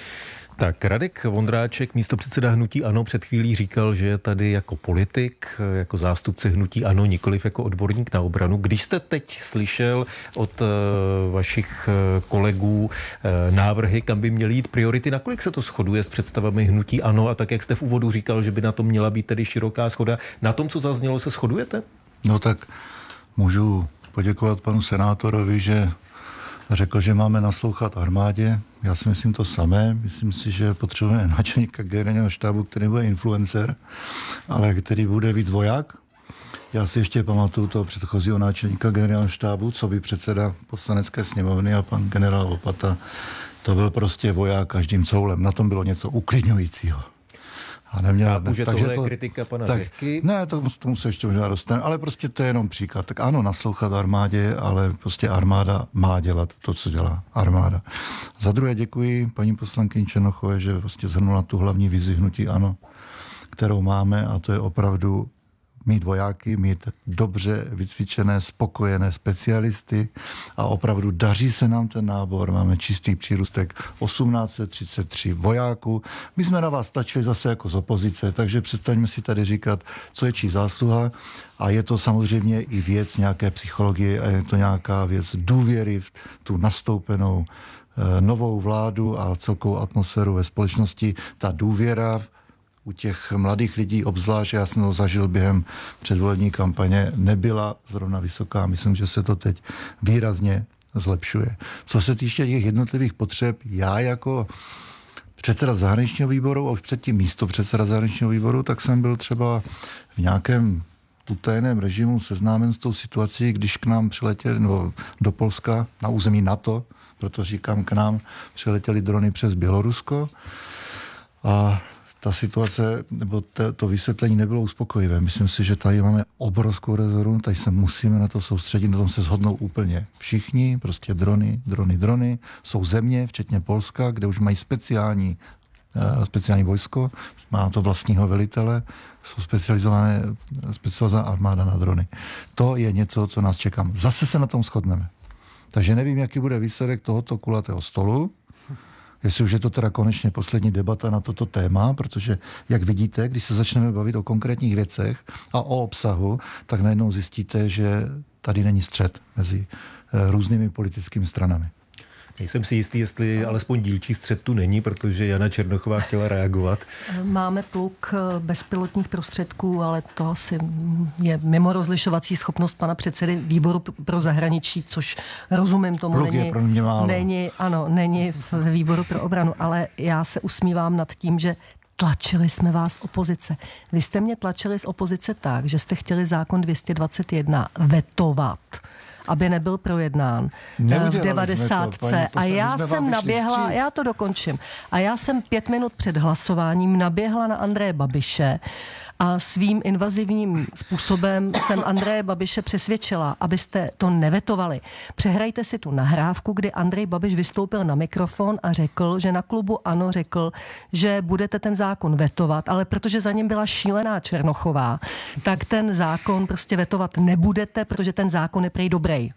Tak Radek Vondráček, místopředseda hnutí ANO, před chvílí říkal, že je tady jako politik, jako zástupce hnutí ANO, nikoliv jako odborník na obranu. Když jste teď slyšel od vašich kolegů návrhy, kam by měly jít priority, nakolik se to shoduje s představami hnutí ANO a tak, jak jste v úvodu říkal, že by na tom měla být tedy široká shoda, na tom, co zaznělo, se shodujete? No tak můžu poděkovat panu senátorovi, že řekl, že máme naslouchat armádě. Já si myslím to samé. Myslím si, že potřebujeme náčelníka generálního štábu, který bude influencer, ale který bude víc voják. Já si ještě pamatuju toho předchozího náčelníka generálního štábu, co by předseda poslanecké sněmovny a pan generál Lopata. To byl prostě voják každým coulem. Na tom bylo něco uklidňujícího. A neměl, Chápu, že tohle je kritika pana tak, Řehky. Ne, to, tomu se ještě možná dostane, ale prostě to je jenom příklad. Tak ano, naslouchat armádě, ale prostě armáda má dělat to, co dělá armáda. Za druhé děkuji paní poslankyni Černochové, že vlastně zhrnula tu hlavní vizi hnutí ANO, kterou máme, a to je opravdu mít vojáky, mít dobře vycvičené, spokojené specialisty a opravdu daří se nám ten nábor. Máme čistý přírůstek osmnáct set třicet tři vojáků. My jsme na vás stačili zase jako z opozice, takže přestaňme si tady říkat, co je čí zásluha, a je to samozřejmě i věc nějaké psychologie a je to nějaká věc důvěry v tu nastoupenou eh, novou vládu a celkovou atmosféru ve společnosti. Ta důvěra u těch mladých lidí obzvlášť, já jsem to zažil během předvolební kampaně, nebyla zrovna vysoká. Myslím, že se to teď výrazně zlepšuje. Co se týče těch jednotlivých potřeb, já jako předseda zahraničního výboru a už předtím místo předseda zahraničního výboru, tak jsem byl třeba v nějakém utajeném režimu seznámen s tou situací, když k nám přiletěli, no, do Polska, na území NATO, proto říkám k nám, přiletěli drony přes Bělorusko a ta situace, nebo to, to vysvětlení nebylo uspokojivé. Myslím si, že tady máme obrovskou rezervu, tady se musíme na to soustředit, na tom se shodnou úplně všichni, prostě drony, drony, drony. Jsou země, včetně Polska, kde už mají speciální, uh, speciální vojsko, má to vlastního velitele, jsou specializované, specializovaná armáda na drony. To je něco, co nás čeká. Zase se na tom shodneme. Takže nevím, jaký bude výsledek tohoto kulatého stolu, jestli už je to teda konečně poslední debata na toto téma, protože, jak vidíte, když se začneme bavit o konkrétních věcech a o obsahu, tak najednou zjistíte, že tady není střet mezi různými politickými stranami. Nejsem si jistý, jestli alespoň dílčí střet tu není, protože Jana Černochová chtěla reagovat. Máme pluk bezpilotních prostředků, ale to asi je mimo rozlišovací schopnost pana předsedy výboru pro zahraničí, což rozumím tomu. Pluk není, je pro mě málo. Není, ano, není v výboru pro obranu, ale já se usmívám nad tím, že tlačili jsme vás opozice. Vy jste mě tlačili z opozice tak, že jste chtěli zákon dvě stě dvacet jedna vetovat, aby nebyl projednán v devadesátce. A já jsem naběhla, vstříc. já to dokončím, a já jsem pět minut před hlasováním naběhla na Andreje Babiše a svým invazivním způsobem jsem Andreje Babiše přesvědčila, abyste to nevetovali. Přehrajte si tu nahrávku, kdy Andrej Babiš vystoupil na mikrofon a řekl, že na klubu ANO řekl, že budete ten zákon vetovat, ale protože za ním byla šílená Černochová, tak ten zákon prostě vetovat nebudete, protože ten zákon je prej dobrý.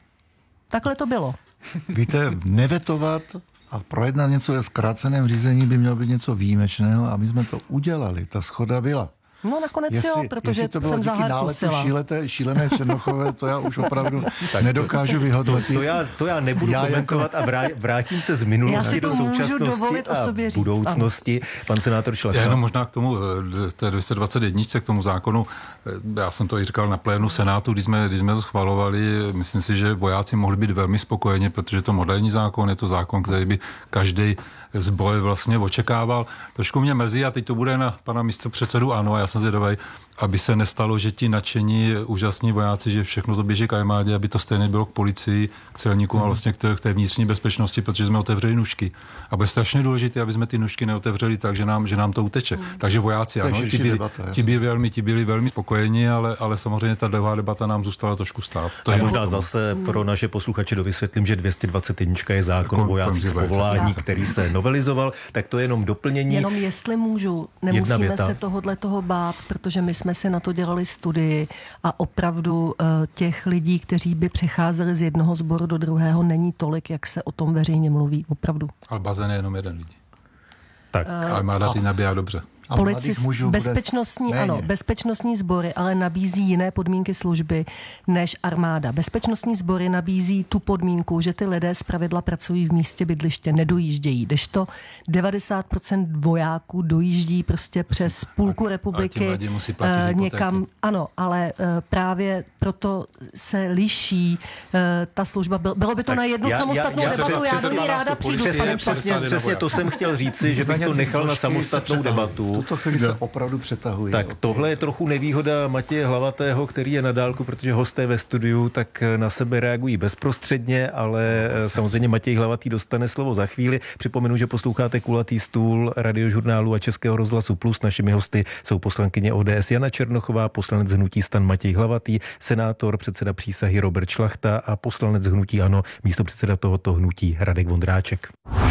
Takhle to bylo. Víte, nevetovat a projednat něco ve zkráceném řízení by mělo být něco výjimečného a my jsme to udělali. Ta shoda byla. No nakonec jestli, jo, protože to bylo jsem díky náletu šíleté, šílené Černochové, to já už opravdu nedokážu vyhodnotit. To, to, já, to já nebudu já komentovat jako... a vrátím se z minulosti do současnosti a budoucnosti. Pan senátor Šlachta. Já jenom možná k tomu, té dvě stě dvacet jedna, k tomu zákonu, já jsem to i říkal na plénu Senátu, když jsme, když jsme to schvalovali, myslím si, že vojáci mohli být velmi spokojeni, protože to moderní zákon, je to zákon, který by každý zbroj vlastně očekával. Trošku mě mrzí, a teď to bude na pana místopředsedu ANO, já jsem zvědavý, aby se nestalo, že ti nadšení úžasní vojáci, že všechno to běží k armádě, aby to stejně bylo k policii, k celníkům mm. a vlastně k té, k té vnitřní bezpečnosti, protože jsme otevřeli nůžky. A bude strašně důležité, aby jsme ty nůžky neotevřeli tak, že nám, že nám to uteče. Mm. Takže vojáci, ano, ti byli, debata, ti byli velmi, ti byli velmi spokojeni, ale, ale samozřejmě ta druhá debata nám zůstala trošku stát. To je možná zase pro naše posluchače dovysvětlím, že dvě stě dvacet jedna je zákon o vojácích z povolání, který se novelizoval, tak to je jenom doplnění. Jenom jestli můžu, nemusíme se tohodle toho bát, protože my jsme si na to dělali studii a opravdu těch lidí, kteří by přecházeli z jednoho sboru do druhého, není tolik, jak se o tom veřejně mluví. Opravdu. Ale bazén je jenom jeden lidi. Tak. Uh, Armáda ty nabíjá dobře. Policist, bezpečnostní, ano, bezpečnostní sbory, ale nabízí jiné podmínky služby než armáda. Bezpečnostní sbory nabízí tu podmínku, že ty lidé zpravidla pracují v místě bydliště, nedojíždějí. Kdežto devadesát procent vojáků dojíždí prostě přes půlku republiky uh, někam. Ano, ale uh, právě proto se liší uh, ta služba. Bylo by to tak na jednu já, samostatnou já, já, debatu, já do ní ráda přijdu. Přesně, přesně, přesně to jsem chtěl říci, že bych to nechal na samostatnou debatu. V tuto chvíli se opravdu přetahuje. Tak tohle je trochu nevýhoda Matěje Hlavatého, který je na dálku, protože hosté ve studiu tak na sebe reagují bezprostředně, ale samozřejmě Matěj Hlavatý dostane slovo za chvíli. Připomenu, že posloucháte Kulatý stůl Radiožurnálu a Českého rozhlasu Plus. Našimi hosty jsou poslankyně O D S Jana Černochová, poslanec hnutí STAN Matěj Hlavatý, senátor, předseda přísahy Robert Šlachta a poslanec hnutí ANO, místopředseda tohoto hnutí Radek Vondráček.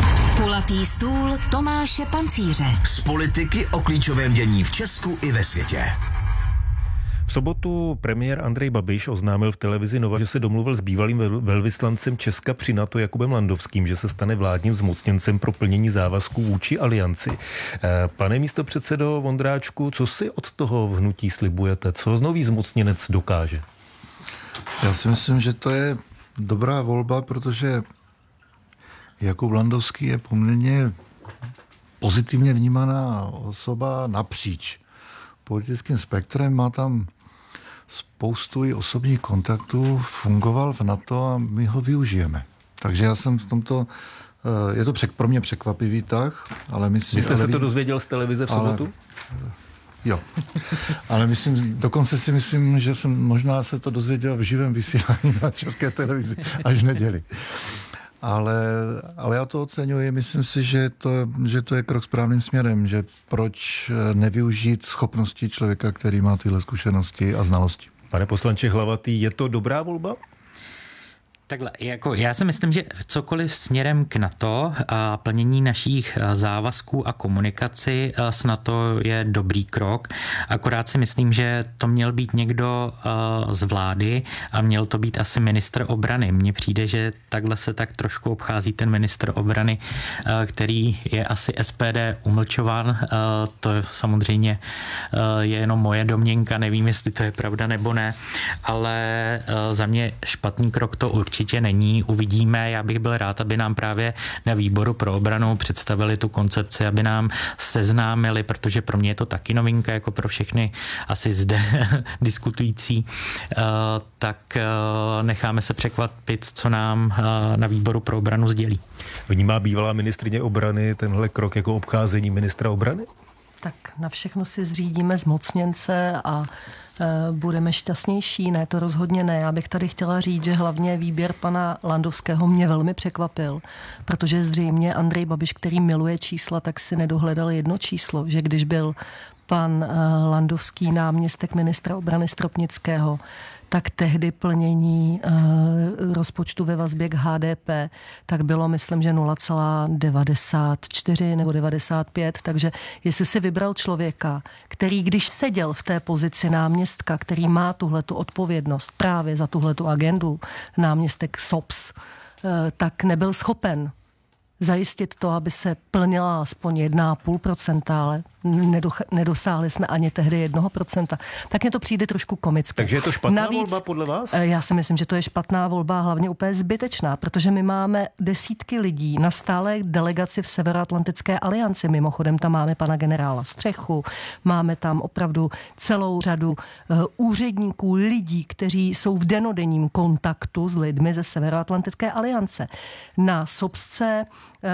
Kulatý stůl Tomáše Pancíře. Z politiky o klíčovém dění v Česku i ve světě. V sobotu premiér Andrej Babiš oznámil v televizi Nova, že se domluvil s bývalým velvyslancem Česka při NATO Jakubem Landovským, že se stane vládním zmocněncem pro plnění závazků vůči alianci. Pane místopředsedo Vondráčku, co si od toho v hnutí slibujete? Co nový zmocněnec dokáže? Já si myslím, že to je dobrá volba, protože Jakub Landovský je poměrně pozitivně vnímaná osoba napříč politickým spektrem, má tam spoustu i osobních kontaktů, fungoval v NATO a my ho využijeme. Takže já jsem v tomto, je to pro mě překvapivý tah, ale myslím... Vy jste se to dozvěděl z televize v sobotu? Jo, ale myslím, dokonce si myslím, že jsem možná se to dozvěděl v živém vysílání na České televizi až v neděli. Ale, ale já to oceňuji, myslím si, že to, že to je krok správným směrem, že proč nevyužít schopnosti člověka, který má tyhle zkušenosti a znalosti. Pane poslanče Hlavatý, je to dobrá volba? Takhle, jako já si myslím, že cokoliv směrem k NATO a plnění našich závazků a komunikaci s NATO je dobrý krok. Akorát si myslím, že to měl být někdo z vlády a měl to být asi ministr obrany. Mně přijde, že takhle se tak trošku obchází ten ministr obrany, který je asi S P D umlčován. To samozřejmě je jenom moje domněnka, nevím, jestli to je pravda nebo ne, ale za mě špatný krok to určitě Určitě není, uvidíme. Já bych byl rád, aby nám právě na výboru pro obranu představili tu koncepci, aby nám seznámili, protože pro mě je to taky novinka, jako pro všechny asi zde diskutující, tak necháme se překvapit, co nám na výboru pro obranu sdělí. Vnímá bývalá ministryně obrany tenhle krok jako obcházení ministra obrany? Tak na všechno si zřídíme zmocněnce a budeme šťastnější. Ne, to rozhodně ne. Já bych tady chtěla říct, že hlavně výběr pana Landovského mě velmi překvapil, protože zřejmě Andrej Babiš, který miluje čísla, tak si nedohledal jedno číslo, že když byl pan Landovský náměstek ministra obrany Stropnického, tak tehdy plnění uh, rozpočtu ve vazbě k H D P, tak bylo, myslím, že nula celá devadesát čtyři nebo devadesát pět, takže jestli si vybral člověka, který, když seděl v té pozici náměstka, který má tuhletu odpovědnost právě za tuhletu agendu, náměstek S O P S, uh, tak nebyl schopen zajistit to, aby se plnila aspoň jedna celá pět procenta, ale nedosáhli jsme ani tehdy jednoho procenta. Tak mně to přijde trošku komicky. Takže je to špatná Navíc, volba podle vás? Já si myslím, že to je špatná volba a hlavně úplně zbytečná, protože my máme desítky lidí na stálé delegaci v Severoatlantické alianci. Mimochodem tam máme pana generála Střechu, máme tam opravdu celou řadu uh, úředníků, lidí, kteří jsou v denodenním kontaktu s lidmi ze Severoatlantické aliance. Na Sobsce uh,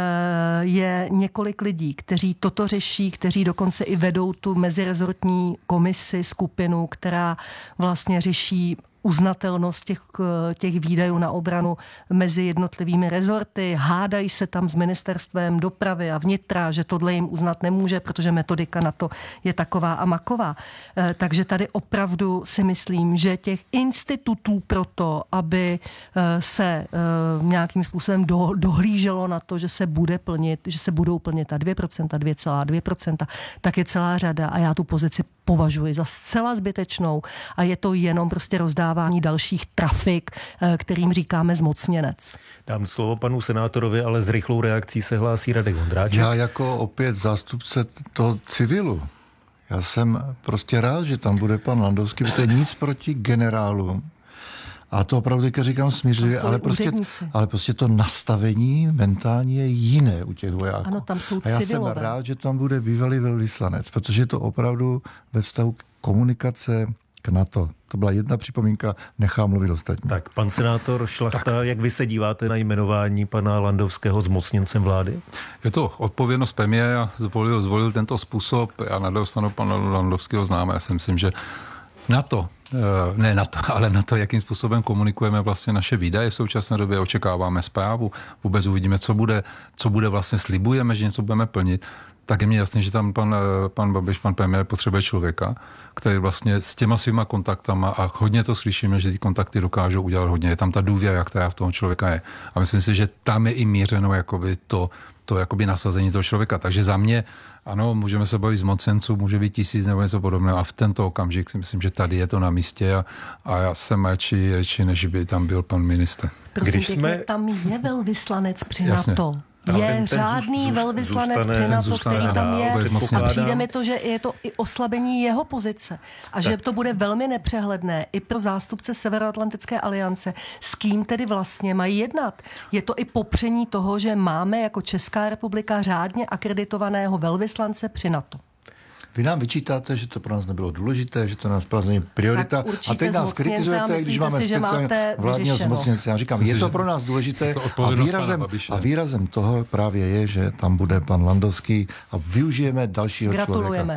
je několik lidí, kteří toto řeší, kteří dokonce i vedou tu mezirezortní komisi, skupinu, která vlastně řeší uznatelnost těch, těch výdajů na obranu mezi jednotlivými rezorty. Hádají se tam s ministerstvem dopravy a vnitra, že tohle jim uznat nemůže, protože metodika na to je taková a maková. Takže tady opravdu si myslím, že těch institutů pro to, aby se nějakým způsobem do, dohlíželo na to, že se bude plnit, že se budou plnit ta dvě procenta, dvě celá dvě procenta, tak je celá řada a já tu pozici považuji za zcela zbytečnou a je to jenom prostě rozdávání dalších trafik, kterým říkáme zmocněnec. Dám slovo panu senátorovi, ale s rychlou reakcí se hlásí Radek Vondráček. Já jako opět zástupce toho civilu, já jsem prostě rád, že tam bude pan Landovský, protože nic proti generálům. A to opravdu teďka říkám smířlivě, ale prostě, ale prostě to nastavení mentální je jiné u těch vojáků. Ano, tam jsou a já civilové. jsem rád, že tam bude bývalý velvyslanec, protože je to opravdu ve vztahu k komunikace k NATO. To byla jedna připomínka, nechám mluvit ostatní. Tak, pan senátor Šlachta, tak. Jak vy se díváte na jmenování pana Landovského zmocněncem vlády? Je to odpovědnost premiéra, zvolil, zvolil tento způsob. Já na druhou stranu pana Landovského známe. Já si myslím, že na to, ne na to, ale na to, jakým způsobem komunikujeme vlastně naše výdaje v současné době, očekáváme zprávu, vůbec uvidíme, co bude, co bude vlastně, slibujeme, že něco budeme plnit, tak je mi jasný, že tam pan, pan Babiš, pan premiér potřebuje člověka, který vlastně s těma svýma kontaktama, a hodně to slyšíme, že ty kontakty dokážou udělat hodně, je tam ta důvěra, která v toho člověka je. A myslím si, že tam je i mířeno jakoby to, to jakoby nasazení toho člověka. Takže za mě, ano, můžeme se bavit z mocenců, může být tisíc nebo něco podobného a v tento okamžik si myslím, že tady je to na místě a, a já jsem radši, radši, než by tam byl pan ministr. Prosím, když jsme... tam je velvyslanec při Jasně. NATO. Je ten, ten řádný zůst, velvyslanec zůstane, při NATO, který tam je a přijde mi to, že je to i oslabení jeho pozice a tak. Že to bude velmi nepřehledné i pro zástupce Severoatlantické aliance, s kým tedy vlastně mají jednat. Je to i popření toho, že máme jako Česká republika řádně akreditovaného velvyslance při NATO. Vy nám vyčítáte, že to pro nás nebylo důležité, že to nás pro nás není priorita. A teď nás kritizujete, když máme si, speciálně vládního zmocněnce. Já říkám, myslím, je to pro nás důležité a výrazem, a výrazem toho právě je, že tam bude pan Landovský a využijeme dalšího Gratulujeme. člověka.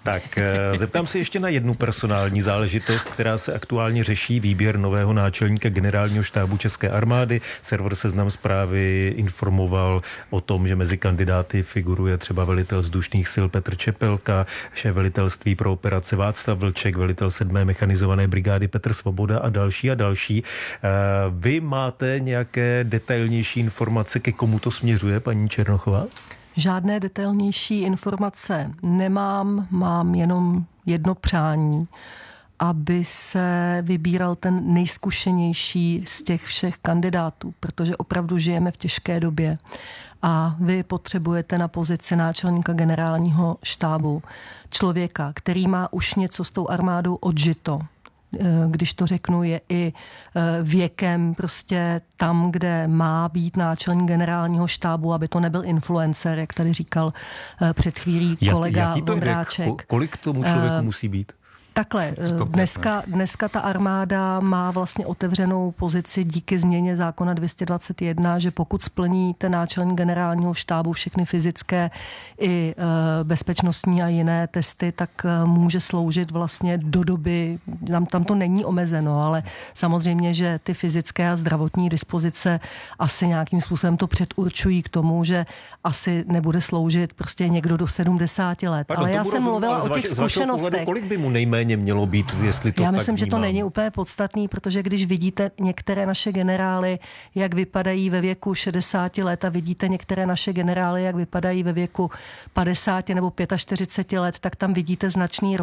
Tak zeptám se ještě na jednu personální záležitost, která se aktuálně řeší, výběr nového náčelníka generálního štábu České armády. Server Seznam Zprávy informoval o tom, že mezi kandidáty figuruje třeba velitel vzdušných sil Petr Čepelka, šéf velitelství pro operace Václav Vlček, velitel sedmé mechanizované brigády Petr Svoboda a další a další. Vy máte nějaké detailnější informace, ke komu to směřuje, paní Černochová? Žádné detailnější informace nemám, mám jenom jedno přání, aby se vybíral ten nejzkušenější z těch všech kandidátů, protože opravdu žijeme v těžké době a vy potřebujete na pozici náčelníka generálního štábu člověka, který má už něco s tou armádou odžito. Když to řeknu, je i věkem prostě tam, kde má být náčelník generálního štábu, aby to nebyl influencer, jak tady říkal před chvílí kolega Jak, jaký to Vondráček. Věk? Kolik tomu člověku musí být? Takhle, dneska, dneska ta armáda má vlastně otevřenou pozici díky změně zákona dvě stě dvacet jedna, že pokud splní ten náčelník generálního štábu všechny fyzické i e, bezpečnostní a jiné testy, tak e, může sloužit vlastně do doby, tam, tam to není omezeno, ale samozřejmě, že ty fyzické a zdravotní dispozice asi nějakým způsobem to předurčují k tomu, že asi nebude sloužit prostě někdo do sedmdesáti let. Pardon, ale já jsem mluvila o těch zkušenostech. Kolik by mu nejméně mělo být, jestli to Já tak myslím, že to vnímám. není úplně podstatný, protože když vidíte některé naše generály, jak vypadají ve věku šedesáti let a vidíte některé naše generály, jak vypadají ve věku padesáti nebo čtyřiceti pěti let, tak tam vidíte značný